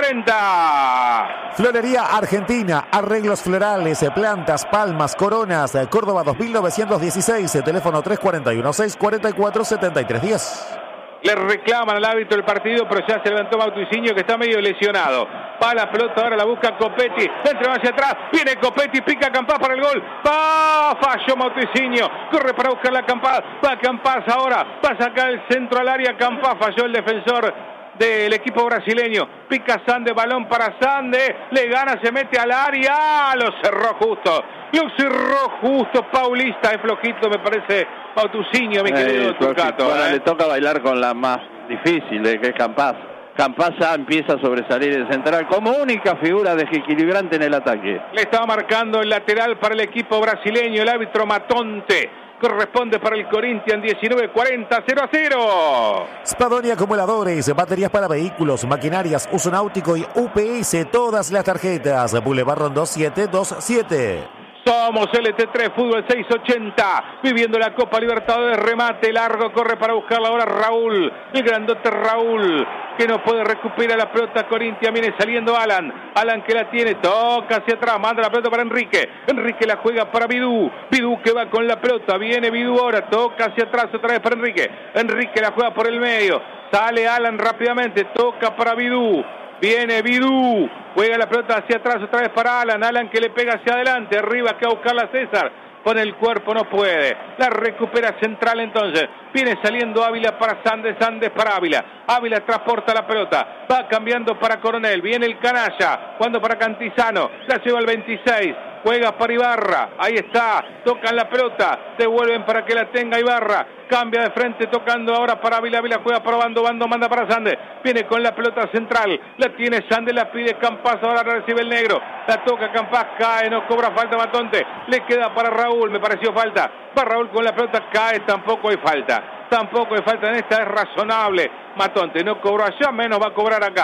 cuarenta. Florería Argentina, arreglos florales, plantas, palmas, coronas, Córdoba dos mil novecientos dieciséis, teléfono tres cuatro uno, seis cuatro cuatro, siete tres uno cero. Le reclaman al árbitro el partido, pero ya se levantó Mauticinho, que está medio lesionado. Va la pelota, ahora la busca Copetti, entra hacia atrás, viene Copetti, pica Campás para el gol. Va, falló Mauticinho, corre para buscar la Campás, va Campás ahora, va a sacar el centro al área, Campás, falló el defensor del equipo brasileño, pica Sande, balón para Sande, le gana, se mete al área, lo cerró justo, lo cerró justo Paulista, es flojito me parece Mauticinho, mi querido Turcato. Bueno, ¿eh? le toca bailar con la más difícil, de que es Campás. Campás ya empieza a sobresalir el central como única figura desequilibrante en el ataque. Le estaba marcando el lateral para el equipo brasileño, el árbitro Matonte. Corresponde para el Corinthians, diecinueve cuarenta, cero a cero. Spadoni Acumuladores, baterías para vehículos, maquinarias, uso náutico y U P S, todas las tarjetas. Boulevard Rondó siete dos siete. Somos L T tres Fútbol seiscientos ochenta, viviendo la Copa Libertadores, remate largo, corre para buscarla ahora Raúl, el grandote Raúl, que no puede recuperar la pelota Corinthians, viene saliendo Alan, Alan que la tiene, toca hacia atrás, manda la pelota para Enrique, Enrique la juega para Bidú, Bidú que va con la pelota, viene Bidú ahora, toca hacia atrás otra vez para Enrique, Enrique la juega por el medio, sale Alan rápidamente, toca para Bidú, viene Bidú, juega la pelota hacia atrás otra vez para Alan, Alan que le pega hacia adelante, arriba que va a buscarla a César, con el cuerpo no puede, la recupera central entonces, viene saliendo Ávila para Sandes, Sandes para Ávila, Ávila transporta la pelota, va cambiando para Coronel, viene el Canalla, jugando para Cantizano, la lleva el veintiséis, juega para Ibarra, ahí está, tocan la pelota, devuelven para que la tenga Ibarra, cambia de frente, tocando ahora para Ávila, Ávila juega para Bando, Bando manda para Sandes, viene con la pelota central, la tiene Sandes, la pide Campás, ahora recibe el negro, la toca Campás, cae, no cobra falta Matonte, le queda para Raúl, me pareció falta, va Raúl con la pelota, cae, tampoco hay falta, tampoco hay falta en esta, es razonable, Matonte no cobró allá, menos va a cobrar acá.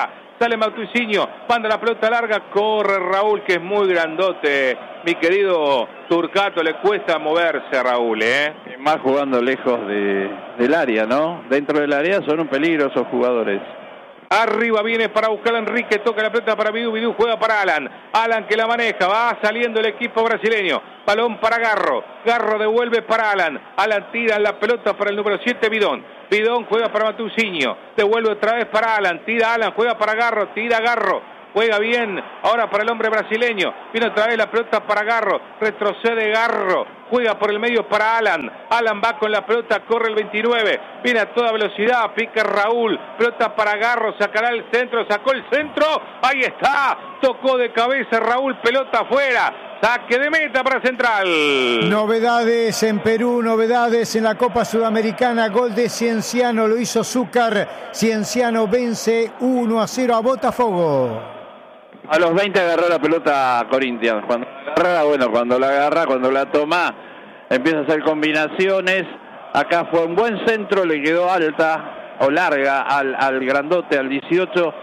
sale Matuicinho, manda la pelota larga, corre Raúl, que es muy grandote. Mi querido Turcato, le cuesta moverse a Raúl, ¿eh? Y más jugando lejos de, del área, ¿no? Dentro del área son un peligro esos jugadores. Arriba viene para buscar a Enrique, toca la pelota para Bidú, Bidú juega para Alan, Alan que la maneja, va saliendo el equipo brasileño, balón para Garro, Garro devuelve para Alan, Alan tira la pelota para el número siete, Bidón, Bidón juega para Matuicinho, devuelve otra vez para Alan, tira Alan, juega para Garro, tira Garro, juega bien, ahora para el hombre brasileño, viene otra vez la pelota para Garro, retrocede Garro, juega por el medio para Alan, Alan va con la pelota, corre el veintinueve, viene a toda velocidad, pica Raúl, pelota para Garro, sacará el centro, sacó el centro, ahí está, tocó de cabeza Raúl, pelota afuera, saque de meta para Central. Novedades en Perú, novedades en la Copa Sudamericana, gol de Cienciano, lo hizo Zúcar, Cienciano vence uno a cero a Botafogo. A los veinte agarró la pelota Corinthians. Cuando la agarra, bueno, cuando la agarra, cuando la toma, empieza a hacer combinaciones. Acá fue un buen centro, le quedó alta o larga al, al grandote, al dieciocho.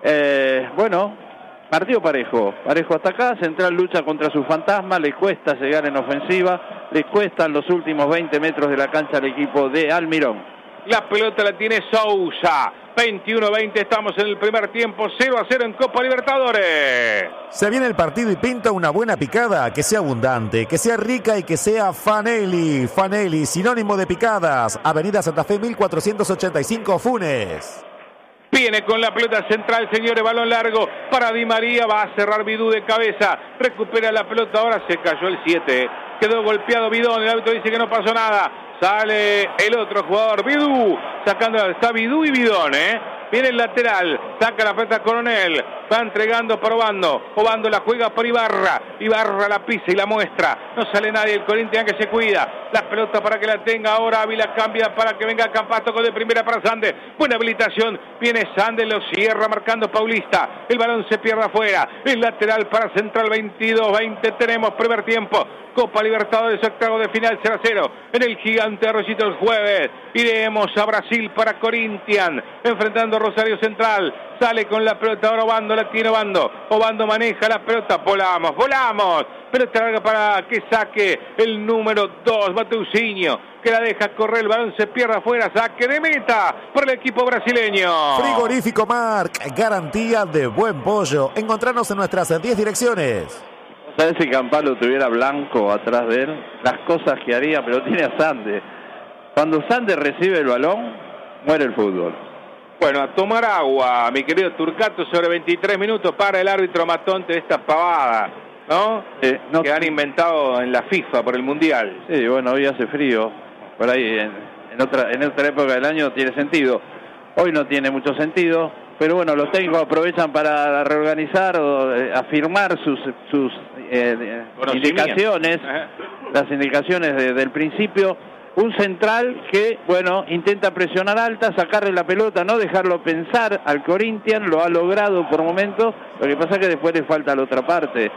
Eh, bueno, partido parejo. Parejo hasta acá. Central lucha contra su fantasma. Le cuesta llegar en ofensiva. Le cuestan los últimos veinte metros de la cancha al equipo de Almirón. La pelota la tiene Sousa. veintiuno a veinte, estamos en el primer tiempo, cero a cero en Copa Libertadores. Se viene el partido y pinta una buena picada, que sea abundante, que sea rica y que sea Fanelli. Fanelli, sinónimo de picadas. Avenida Santa Fe mil cuatrocientos ochenta y cinco, Funes. Viene con la pelota Central, señores, balón largo para Di María, va a cerrar Bidú de cabeza, recupera la pelota, ahora se cayó el siete, quedó golpeado Bidón, el árbitro dice que no pasó nada. Sale el otro jugador, Bidú, sacando, está Bidú y Bidón, ¿eh? Viene el lateral, saca la pelota Coronel, va entregando para Obando, Obando la juega por Ibarra, Ibarra la pisa y la muestra, no sale nadie, el Corinthians que se cuida, la pelota para que la tenga ahora, Ávila cambia para que venga Campato con de primera para Sande, buena habilitación, viene Sande, lo cierra marcando Paulista, el balón se pierde afuera, el lateral para Central, veintidós veinte, tenemos primer tiempo, Copa Libertadores, octavo de final, cero a cero, en el gigante Arroyito el jueves, iremos a Brasil para Corinthians, enfrentando a Rosario Central, sale con la pelota, ahora Obando, la tiene Obando, Obando maneja la pelota, volamos, volamos, pelota larga para que saque el número dos, Matuicinho, que la deja correr, el balón se pierde afuera, saque de meta por el equipo brasileño. Frigorífico Marc, garantía de buen pollo. Encontrarnos en nuestras diez direcciones. ¿Sabes si Campalo tuviera Blanco atrás de él? Las cosas que haría, pero tiene a Sande. Cuando Sande recibe el balón, muere el fútbol. Bueno, a tomar agua, mi querido Turcato, sobre veintitrés minutos para el árbitro Matonte de esta pavada, ¿no? Eh, no que han inventado en la FIFA por el Mundial. Sí, bueno, hoy hace frío. Por ahí, en, en, otra, en otra época del año tiene sentido. Hoy no tiene mucho sentido. Pero bueno, los técnicos aprovechan para reorganizar o eh, afirmar sus, sus eh, indicaciones, Ajá. las indicaciones de, del principio. Un central que, bueno, intenta presionar alta, sacarle la pelota, no dejarlo pensar al Corinthians, lo ha logrado por momentos, lo que pasa es que después le falta la otra parte,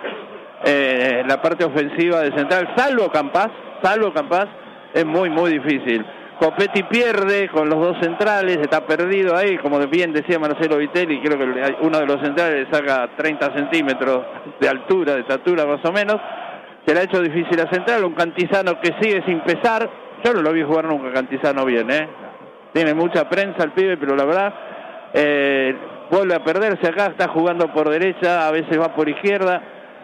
eh, la parte ofensiva de central, salvo Campas, salvo Campas, es muy, muy difícil. Copetti pierde con los dos centrales, está perdido ahí, como bien decía Marcelo Vitelli, creo que uno de los centrales le saca treinta centímetros de altura, de estatura más o menos, se le ha hecho difícil a Central, un Cantizano que sigue sin pesar, yo no lo vi jugar nunca Cantizano bien, ¿eh? Tiene mucha prensa el pibe, pero la verdad, eh, vuelve a perderse acá, está jugando por derecha, a veces va por izquierda,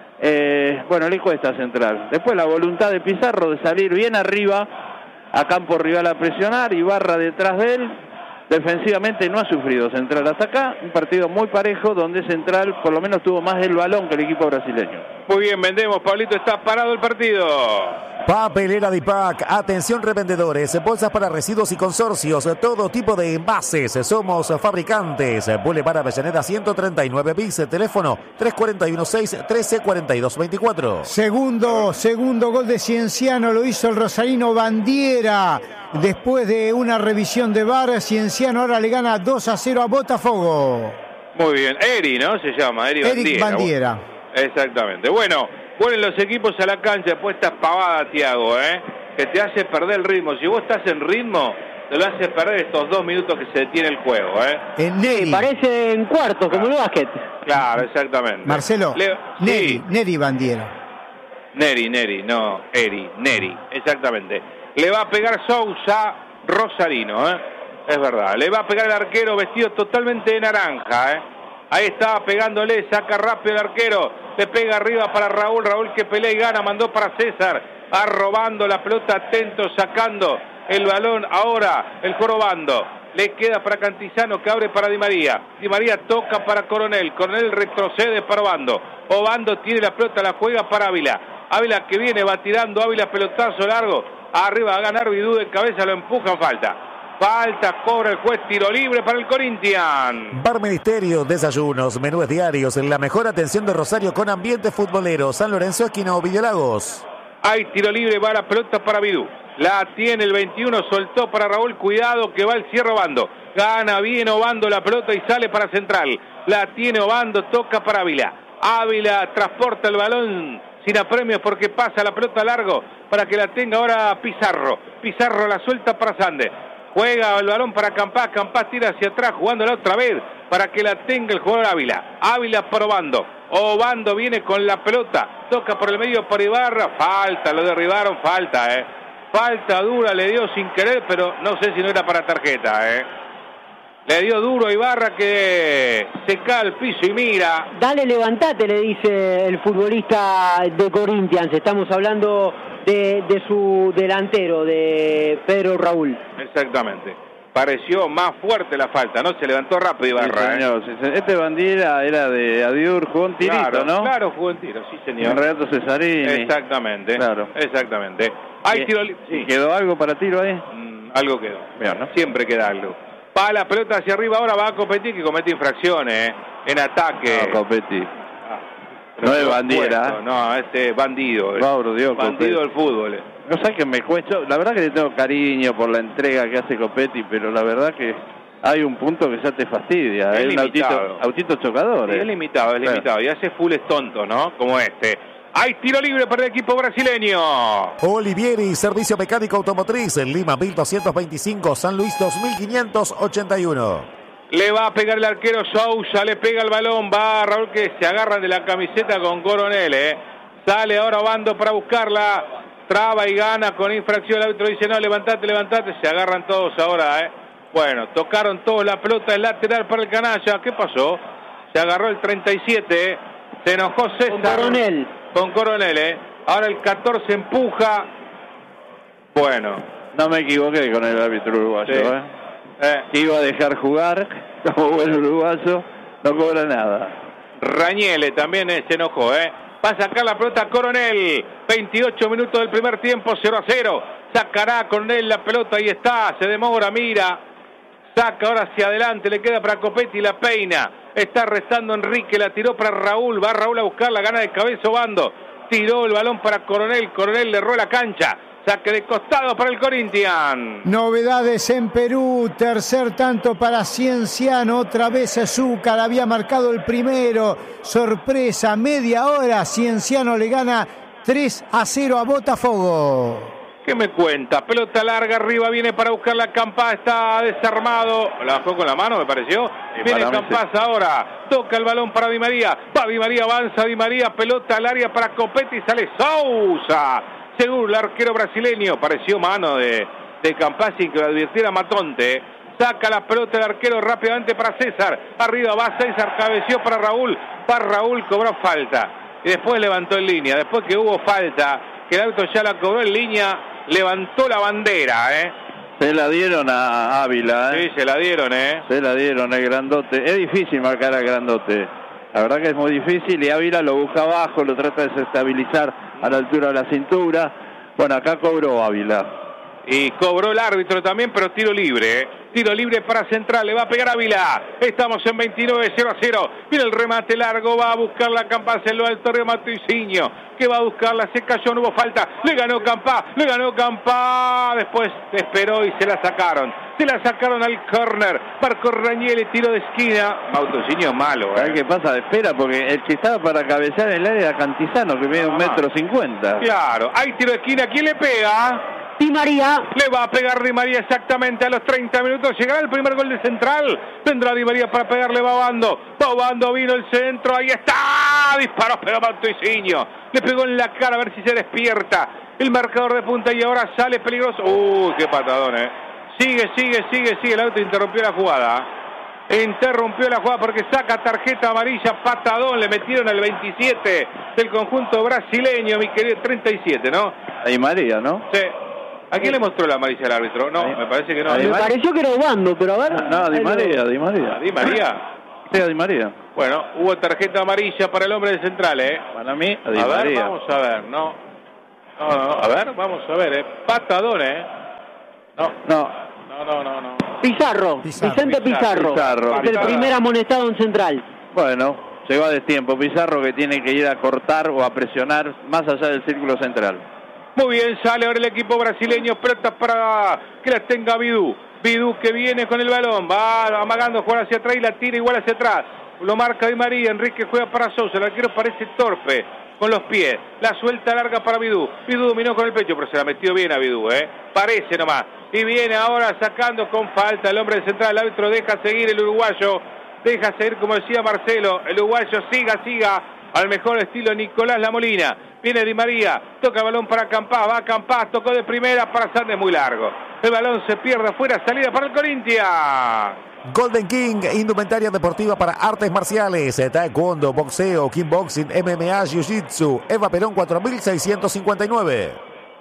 eh, bueno, le cuesta a Central. Después la voluntad de Pizarro de salir bien arriba, a campo rival a presionar, Ibarra detrás de él, defensivamente no ha sufrido Central hasta acá, un partido muy parejo donde Central por lo menos tuvo más el balón que el equipo brasileño. Muy bien, vendemos, Pablito, está parado el partido. Papelera Dipac, atención revendedores, bolsas para residuos y consorcios, todo tipo de envases, somos fabricantes. Boulevard Avellaneda ciento treinta y nueve bis, teléfono tres cuatro uno seis, trece cuarenta y dos veinticuatro. Segundo, segundo gol de Cienciano, lo hizo el rosarino Bandiera. Después de una revisión de V A R, Cienciano ahora le gana dos a cero a Botafogo. Muy bien, Eri, ¿no? Se llama, Eri Bandiera. Eric Bandiera. Exactamente. Bueno, vuelven los equipos a la cancha, después esta pavada, Tiago, ¿eh? Que te hace perder el ritmo. Si vos estás en ritmo, te lo hace perder estos dos minutos que se detiene el juego, ¿eh? En Neri. Sí, parece en cuartos, como el básquet. Claro, exactamente. Marcelo, Le... Neri, sí. Neri Bandiero. Neri, Neri, no, Eri, Neri, exactamente. Le va a pegar Sousa Rosarino, ¿eh? Es verdad. Le va a pegar el arquero vestido totalmente de naranja, ¿eh? Ahí estaba pegándole, saca rápido el arquero, le pega arriba para Raúl, Raúl que pelea y gana, mandó para César, va robando la pelota, atento, sacando el balón, ahora el jorobando, le queda para Cantizano que abre para Di María, Di María toca para Coronel, Coronel retrocede para Obando, Obando tiene la pelota, la juega para Ávila, Ávila que viene, va tirando, Ávila pelotazo largo, arriba va a ganar Vidú de cabeza, lo empujan, falta. Falta, cobra el juez, tiro libre para el Corinthians. Bar Ministerio, desayunos, menús diarios, la mejor atención de Rosario con ambiente futbolero. San Lorenzo, esquina Ovidio Lagos. Hay tiro libre, va la pelota para Vidú. La tiene el veintiuno, soltó para Raúl, cuidado que va el cierre Obando. Gana bien Obando la pelota y sale para Central. La tiene Obando, toca para Ávila. Ávila transporta el balón sin apremios porque pasa la pelota largo para que la tenga ahora Pizarro. Pizarro la suelta para Sande. Juega el balón para Campás, Campás tira hacia atrás jugándola otra vez para que la tenga el jugador Ávila. Ávila por Obando, Obando viene con la pelota, toca por el medio por Ibarra, falta, lo derribaron, falta, eh. Falta dura, le dio sin querer, pero no sé si no era para tarjeta, eh. Le dio duro a Ibarra que se cae al piso y mira. Dale, levantate, le dice el futbolista de Corinthians. Estamos hablando de, de su delantero, de Pedro Raúl. Exactamente. Pareció más fuerte la falta, ¿no? Se levantó rápido Ibarra. Sí, señor. ¿eh? Este Bandiera era de Adiur, jugó un tirito, claro, ¿no? Claro, jugó un tiro, sí, señor. En Renato Cesarini. Exactamente. Claro. Exactamente. Hay tiro li- sí. ¿Quedó algo para tiro ahí? Mm, algo quedó. Bien, ¿no? Siempre queda algo. Va la pelota hacia arriba, ahora va a competir que comete infracciones, ¿eh? En ataque. No, Copetti. Ah, No es Bandiera. puesto, no, este bandido. eh. Mauro, Dios, bandido Copetti. del fútbol. eh. No sé que me cuesta, la verdad que le tengo cariño por la entrega que hace Copetti, pero la verdad que hay un punto que ya te fastidia. Es Es un autito, limitado. autito chocador. Sí, eh. es limitado, es Claro. limitado. Y hace fulles tontos, ¿no? Como este. Hay tiro libre para el equipo brasileño. Olivieri, servicio mecánico automotriz en Lima mil doscientos veinticinco, San Luis dos mil quinientos ochenta y uno. Le va a pegar el arquero Sousa, le pega el balón, va Raúl que se agarran de la camiseta con Coronel, ¿eh? Sale ahora Obando para buscarla, traba y gana con infracción, el árbitro dice no, levantate, levantate, se agarran todos ahora, ¿eh? Bueno, tocaron todos la pelota, el lateral para el canalla, ¿qué pasó? Se agarró el treinta y siete, se enojó César. Con Coronel. Con Coronel, ¿eh? Ahora el catorce empuja, bueno. No me equivoqué con el árbitro uruguayo, Sí. ¿eh? Eh, Que iba a dejar jugar, como buen uruguayo, no cobra nada. Rañele también eh, se enojó, ¿eh? Va a sacar la pelota Coronel. veintiocho minutos del primer tiempo, cero a cero. Sacará Coronel la pelota, ahí está, se demora, mira. Saca ahora hacia adelante, le queda para Copetti, la peina. Está restando Enrique, la tiró para Raúl. Va Raúl a buscar la gana de cabeza Obando. Tiró el balón para Coronel, Coronel le erró la cancha. Saque de costado para el Corinthians. Novedades en Perú, tercer tanto para Cienciano, otra vez Azúcar, había marcado el primero, sorpresa, media hora, Cienciano le gana tres a cero a Botafogo. ¿Qué me cuenta? Pelota larga, arriba viene para buscar la Campás, está desarmado, la bajó con la mano me pareció, Sí, viene para mí Campás ahora, toca el balón para Di María, va Di María, avanza Di María, pelota al área para Copetti y sale Sousa. Seguro el arquero brasileño, pareció mano de, de Campás sin que lo advirtiera Matonte. Saca la pelota el arquero rápidamente para César. Arriba va César, cabeció para Raúl. Va Raúl, cobró falta. Y después levantó en línea. Después que hubo falta, que el árbitro ya la cobró en línea, levantó la bandera, ¿eh? Se la dieron a Ávila, ¿eh? Sí, se la dieron, ¿eh? Se la dieron al grandote. Es difícil marcar al grandote. La verdad que es muy difícil y Ávila lo busca abajo, lo trata de desestabilizar a la altura de la cintura. Bueno, acá cobró Ávila. Y cobró el árbitro también, pero tiro libre, ¿eh? Tiro libre para Central, le va a pegar Ávila. Estamos en veintinueve, cero a cero. Viene el remate largo, va a buscar la Campás en lo alto, remate Isiño, que va a buscarla, se cayó, no hubo falta. Le ganó Campás, le ganó Campás. Después esperó y se la sacaron. Se la sacaron al córner. Marco Rañele, tiro de esquina. Mautociño malo, ¿Sabes ¿eh? qué pasa? Espera, porque el que estaba para cabecear en el área era Cantizano, que mide un Ah. metro cincuenta. Claro, hay tiro de esquina, ¿quién le pega? Di María. Le va a pegar Di María exactamente a los treinta minutos. Llegará el primer gol de Central. Vendrá Di María para pegarle, va Obando. Va Obando, vino el centro. Ahí está. Disparó, pero Matuicinho. Le pegó en la cara a ver si se despierta. El marcador de punta y ahora sale peligroso. Uy, qué patadón, eh. Sigue, sigue, sigue, sigue. El auto interrumpió la jugada. Interrumpió la jugada porque saca tarjeta amarilla, patadón, le metieron al veintisiete del conjunto brasileño, mi querido, treinta y siete, ¿no? A Di María, ¿no? Sí. ¿A quién le mostró la amarilla al árbitro? No, me parece que no. Me pareció que era Obando, pero a ver. No, Di María, Di María. ¿A Di María? Sí, a Di María. Bueno, hubo tarjeta amarilla para el hombre de Central, ¿eh? Para mí, a Di a ver, María. vamos a ver, no. No, no, a ver, vamos a ver, ¿eh? Patadón, ¿eh? No, No. no, no, no, no. Pizarro, Pizarro. Vicente Pizarro, Pizarro. es el Pizarro. primer amonestado en Central. Bueno, llegó a destiempo. Pizarro que tiene que ir a cortar o a presionar más allá del círculo central. Muy bien, sale ahora el equipo brasileño, presta para que la tenga Bidú. Bidú que viene con el balón, va amagando, juega hacia atrás y la tira igual hacia atrás. Lo marca Di María, Enrique juega para Sousa, el arquero parece torpe con los pies. La suelta larga para Bidú. Bidú dominó con el pecho, pero se la metió bien a Bidú, ¿eh? Parece nomás. Y viene ahora sacando con falta el hombre de Central. El árbitro deja seguir el uruguayo. Deja seguir, como decía Marcelo. El uruguayo siga, siga. Al mejor estilo Nicolás Lamolina. Viene Di María. Toca el balón para Campás. Va Campás. Tocó de primera para Sandes muy largo. El balón se pierde afuera. Salida para el Corinthians. Golden King, indumentaria deportiva para artes marciales, taekwondo, boxeo, kickboxing, M M A, jiu-jitsu. Eva Perón cuatro mil seiscientos cincuenta y nueve.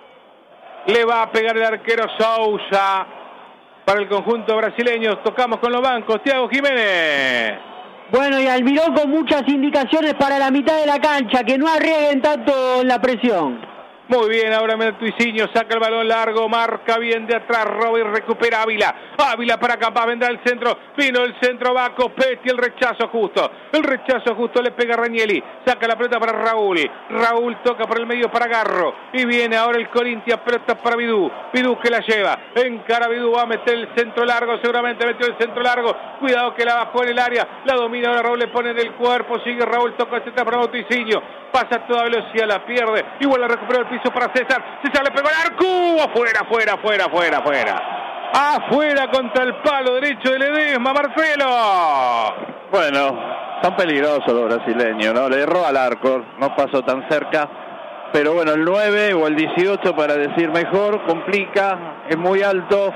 Le va a pegar el arquero Sousa para el conjunto brasileño. Tocamos con los bancos. Thiago Jiménez. Bueno, y Almirón con muchas indicaciones para la mitad de la cancha, que no arriesguen tanto en la presión. Muy bien, ahora Matuicinho saca el balón largo, marca bien de atrás, Robert recupera Ávila. Ávila para Campás, vendrá el centro, vino el centro, va Copetti, el rechazo justo. El rechazo justo le pega a Ragnelli, saca la pelota para Raúl. Raúl toca por el medio para Garro. Y viene ahora el Corinthians, pelota para Bidú. Bidú que la lleva, encara Bidú, va a meter el centro largo, seguramente metió el centro largo. Cuidado que la bajó en el área, la domina ahora Raúl, le pone en el cuerpo, sigue Raúl, toca el centro para Matuicinho. Pasa a toda velocidad, la pierde, igual la recupera el piso para César. César le pegó al arco, afuera, afuera, afuera, afuera, afuera. Afuera contra el palo derecho de Ledesma, Marcelo. Bueno, son peligrosos los brasileños, ¿no? Le erró al arco, no pasó tan cerca. Pero bueno, el nueve o el dieciocho, para decir mejor, complica, es muy alto.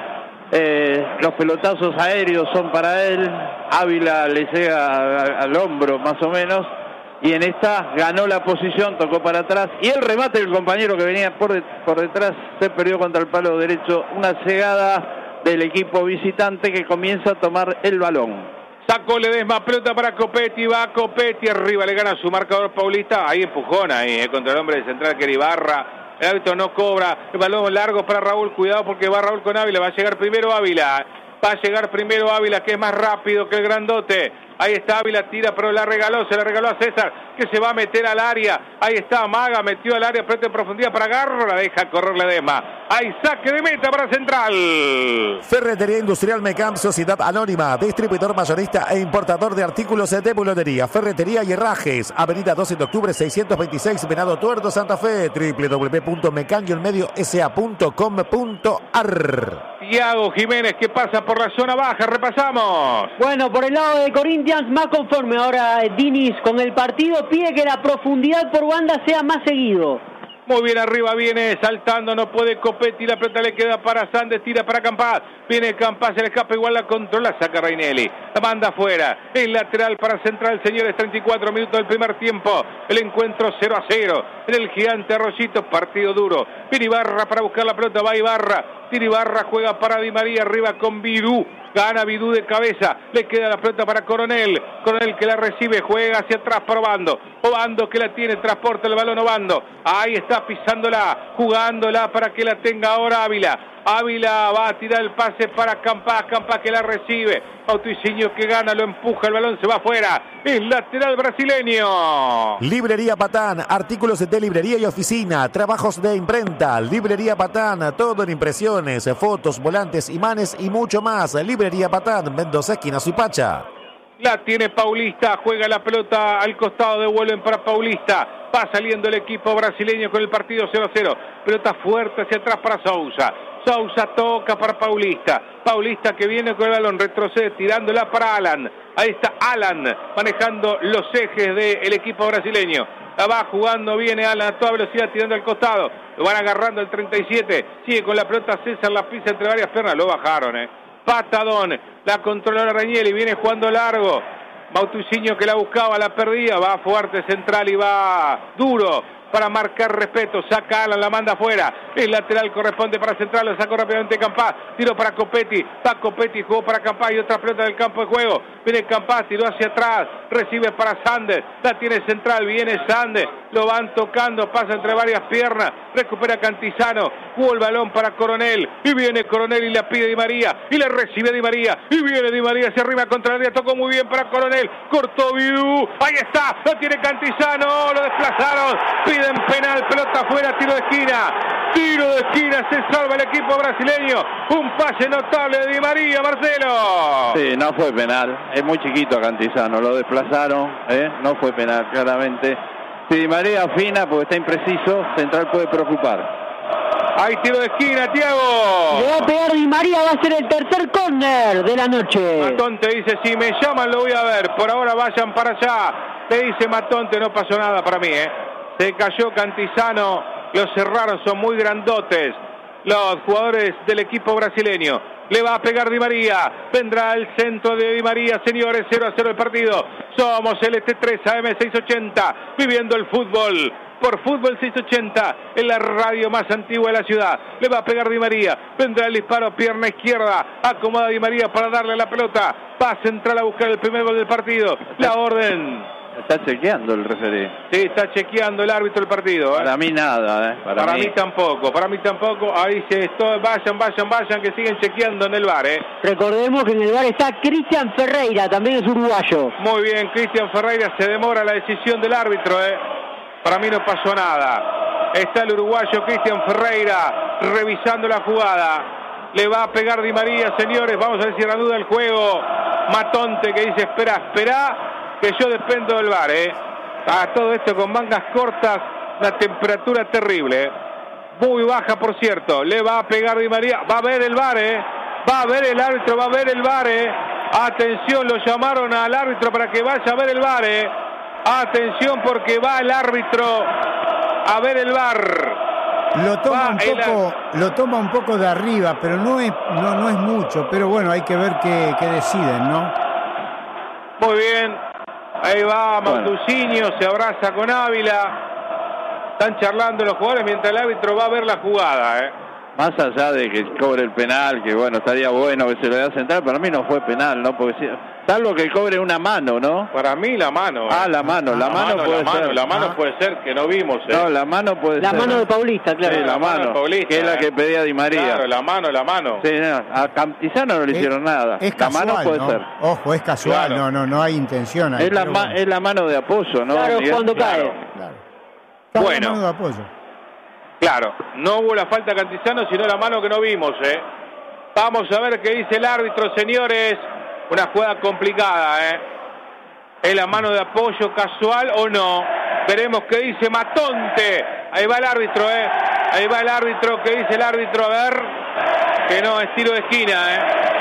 Eh, los pelotazos aéreos son para él. Ávila le llega al hombro más o menos. Y en esta ganó la posición, tocó para atrás. Y el remate del compañero que venía por, de, por detrás se perdió contra el palo derecho. Una cegada del equipo visitante que comienza a tomar el balón. Sacó Ledesma, pelota para Copetti, va Copetti, arriba le gana su marcador Paulista. Ahí empujón ahí, eh, contra el hombre de Central que era Ibarra. El árbitro no cobra, el balón largo para Raúl. Cuidado porque va Raúl con Ávila, va a llegar primero Ávila. Va a llegar primero Ávila, que es más rápido que el grandote. Ahí está Ávila, tira, pero la regaló, se la regaló a César, que se va a meter al área. Ahí está Maga, metió al área, pelota en profundidad para Garro, la deja correr Ledesma. Hay saque de meta para Central. Ferretería Industrial Mecam, Sociedad Anónima, distribuidor mayorista e importador de artículos de bulonería, ferretería y herrajes. Avenida doce de octubre, seiscientos veintiséis, Venado Tuerto, Santa Fe. doble u doble u doble u punto mecan guion medio s a punto com punto a r. Thiago Jiménez que pasa por la zona baja, repasamos. Bueno, por el lado de Corinthians, más conforme ahora Diniz con el partido, pide que la profundidad por banda sea más seguido. Muy bien, arriba viene saltando, no puede Copetti, la pelota le queda para Sandes, tira para Campás, viene Campás, se le escapa, igual la controla, saca Ragnelli, la manda afuera, el lateral para Central, señores, treinta y cuatro minutos del primer tiempo, el encuentro cero a cero, en el gigante Arroyito, partido duro, viene Ibarra para buscar la pelota, va Ibarra, tira Ibarra, juega para Di María, arriba con Bidú, gana Bidú de cabeza, le queda la pelota para Coronel, Coronel que la recibe, juega hacia atrás para Obando, Obando que la tiene, transporta el balón Obando, ahí está pisándola, jugándola para que la tenga ahora Ávila. Ávila va a tirar el pase para Campás, Campás que la recibe, Matuicinho que gana, lo empuja, el balón se va afuera, es lateral brasileño. Librería Patán, artículos de librería y oficina, trabajos de imprenta. Librería Patán, todo en impresiones, fotos, volantes, imanes y mucho más. Librería Patán, Mendoza, esquina Suipacha. La tiene Paulista, juega la pelota al costado, devuelven para Paulista. Va saliendo el equipo brasileño con el partido cero a cero. Pelota fuerte hacia atrás para Sousa. Sousa toca para Paulista. Paulista que viene con el balón, retrocede tirándola para Alan. Ahí está Alan manejando los ejes del equipo brasileño. La va jugando, viene Alan a toda velocidad tirando al costado. Lo van agarrando el treinta y siete. Sigue con la pelota César, la pisa entre varias piernas. Lo bajaron, eh. Patadón, la controla Ranieri, viene jugando largo. Mautuciño que la buscaba, la perdía, va fuerte central y va duro para marcar respeto. Saca Alan, la manda afuera. El lateral corresponde para central, lo sacó rápidamente Campás. Tiro para Copetti, va Copetti, jugó para Campás y otra pelota del campo de juego. Viene Campás, tiró hacia atrás, recibe para Sander, la tiene central, viene Sander, lo van tocando, pasa entre varias piernas, recupera Cantizano, jugó el balón para Coronel, y viene Coronel y la pide Di María, y le recibe Di María, y viene Di María, se arriba contra el área, tocó muy bien para Coronel, cortó Vidú, ahí está, lo tiene Cantizano, lo desplazaron, piden penal, pelota afuera, tiro de esquina, tiro de esquina, se salva el equipo brasileño, un pase notable de Di María, Marcelo. Sí, no fue penal, es muy chiquito Cantizano, lo desplazaron, ¿eh? No fue penal, claramente. Si Di María afina porque está impreciso, Central puede preocupar. Hay tiro de esquina, Thiago. Le va a pegar Di María, va a ser el tercer córner de la noche. Matonte dice, si me llaman lo voy a ver, por ahora vayan para allá. Le dice Matonte, no pasó nada para mí, ¿eh? Se cayó Cantizano, los cerraron, son muy grandotes los jugadores del equipo brasileño. Le va a pegar Di María, vendrá el centro de Di María, señores, cero a cero el partido. Somos el T tres A M seiscientos ochenta, viviendo el fútbol por Fútbol seiscientos ochenta, en la radio más antigua de la ciudad. Le va a pegar Di María, vendrá el disparo, pierna izquierda, acomoda Di María para darle la pelota, va central a buscar el primer gol del partido. La orden. Está chequeando el referee. Sí, está chequeando el árbitro del partido, ¿eh? Para mí nada, ¿eh? Para, para mí. mí tampoco, para mí tampoco. Ahí se esto, vayan, vayan, vayan, que siguen chequeando en el V A R, ¿eh? Recordemos que en el V A R está Cristian Ferreira, también es uruguayo. Muy bien, Cristian Ferreira, se demora la decisión del árbitro, ¿eh? Para mí no pasó nada. Está el uruguayo Cristian Ferreira revisando la jugada. Le va a pegar Di María, señores. Vamos a ver si reanuda el juego. Matonte que dice, espera, espera, que yo dependo del V A R, ¿eh? A todo esto con mangas cortas, la temperatura terrible, ¿eh? Muy baja, por cierto. Le va a pegar Di María. Va a ver el V A R, ¿eh? Va a ver el árbitro, va a ver el V A R, ¿eh? Atención, lo llamaron al árbitro para que vaya a ver el V A R, ¿eh? Atención, porque va el árbitro a ver el V A R. Lo toma, un poco, lo toma un poco de arriba, pero no es, no, no es mucho. Pero bueno, hay que ver qué, qué deciden, ¿no? Muy bien. Ahí va Mautucinho, se abraza con Ávila. Están charlando los jugadores mientras el árbitro va a ver la jugada, ¿eh? Más allá de que cobre el penal, que bueno, estaría bueno que se lo dé a Central, para mí no fue penal, ¿no? Porque si, salvo que cobre una mano, ¿no? Para mí la mano. ¿eh? Ah, la mano, la, la mano, mano puede la ser. Mano, la mano ah. puede ser, que no vimos, ¿eh? No, la mano puede la ser. La mano de Paulista, claro. Sí, la, la mano, mano de Paulista, que es la que pedía Di María. Claro, la mano, la mano. Sí, no, a Cantizano no le es, hicieron nada. Es casual, la mano puede ¿no? ser. Ojo, es casual, claro. no, no, no hay intención ahí. Es la, ma bueno. es la mano de apoyo, ¿no? Claro, Miguel? cuando claro, cae. Claro. Bueno. La mano de apoyo. Claro, no hubo la falta Cantizano, sino la mano que no vimos, ¿eh? Vamos a ver qué dice el árbitro, señores. Una jugada complicada, ¿eh? ¿Es la mano de apoyo casual o no? Veremos qué dice Matonte. Ahí va el árbitro, ¿eh? Ahí va el árbitro, ¿qué dice el árbitro? A ver, que no, es tiro de esquina, ¿eh?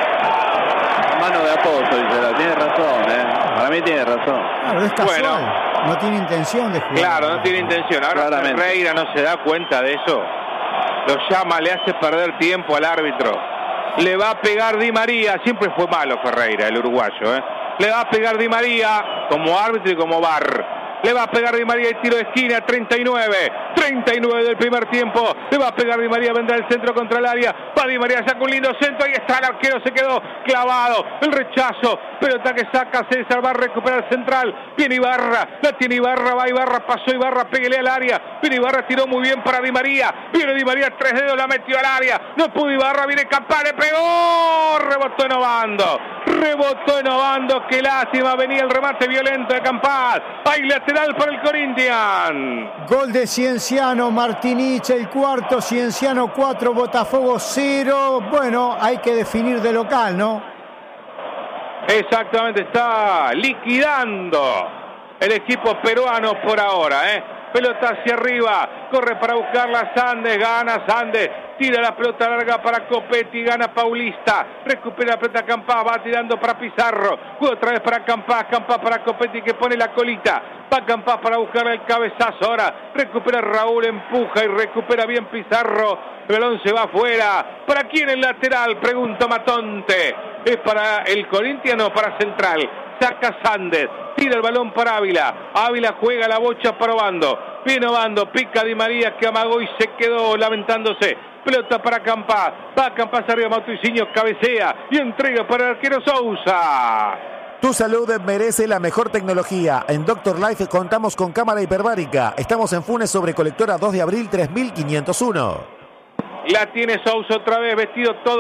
Mano de apoyo, dice, la tiene razón, ¿eh? Para mí tiene razón. Claro, es casual. Bueno. No tiene intención de jugar. Claro, no tiene intención. Ahora Ferreira no se da cuenta de eso. Lo llama, le hace perder tiempo al árbitro. Le va a pegar Di María. Siempre fue malo Ferreira, el uruguayo, ¿eh? Le va a pegar Di María como árbitro y como V A R. Le va a pegar Di María y tiro de esquina, treinta y nueve. treinta y nueve del primer tiempo. Le va a pegar Di María, vendrá el centro contra el área. Va Di María, saca un lindo centro. Ahí está el arquero, se quedó clavado. El rechazo. Pelota que saca César, va a recuperar central. Viene Ibarra, la tiene Ibarra, va Ibarra, pasó Ibarra, pégale al área. Viene Ibarra, tiró muy bien para Di María. Viene Di María, tres dedos, la metió al área. No pudo Ibarra, viene Campá, le pegó. Rebotó en Obando. Rebotó en Obando, qué lástima. Venía el remate violento de Campás. Hay lateral para el Corinthians. Gol de Cienciano, Martinich el cuarto, Cienciano cuatro, Botafogo cero. Bueno, hay que definir de local, ¿no? Exactamente, está liquidando el equipo peruano por ahora, ¿eh? Pelota hacia arriba, corre para buscarla Sandes, gana Sandes, tira la pelota larga para Copetti, gana Paulista, recupera la pelota Campás, va tirando para Pizarro, juega otra vez para Campás, Campás para Copetti que pone la colita, va Campás para buscarle el cabezazo, ahora recupera Raúl, empuja y recupera bien Pizarro, el balón se va afuera. ¿Para quién el lateral? Pregunta Matonte. ¿Es para el Corinthians o para Central? Saca Sandes, tira el balón para Ávila. Ávila juega la bocha para Obando. Viene Obando, pica Di María que amagó y se quedó lamentándose. Pelota para Campás. Va Campás arriba, Matuicinho cabecea y entrega para el arquero Sousa. Tu salud merece la mejor tecnología. En Doctor Life contamos con cámara hiperbárica. Estamos en Funes sobre Colectora dos de abril tres mil quinientos uno. La tiene Sousa otra vez, vestido todo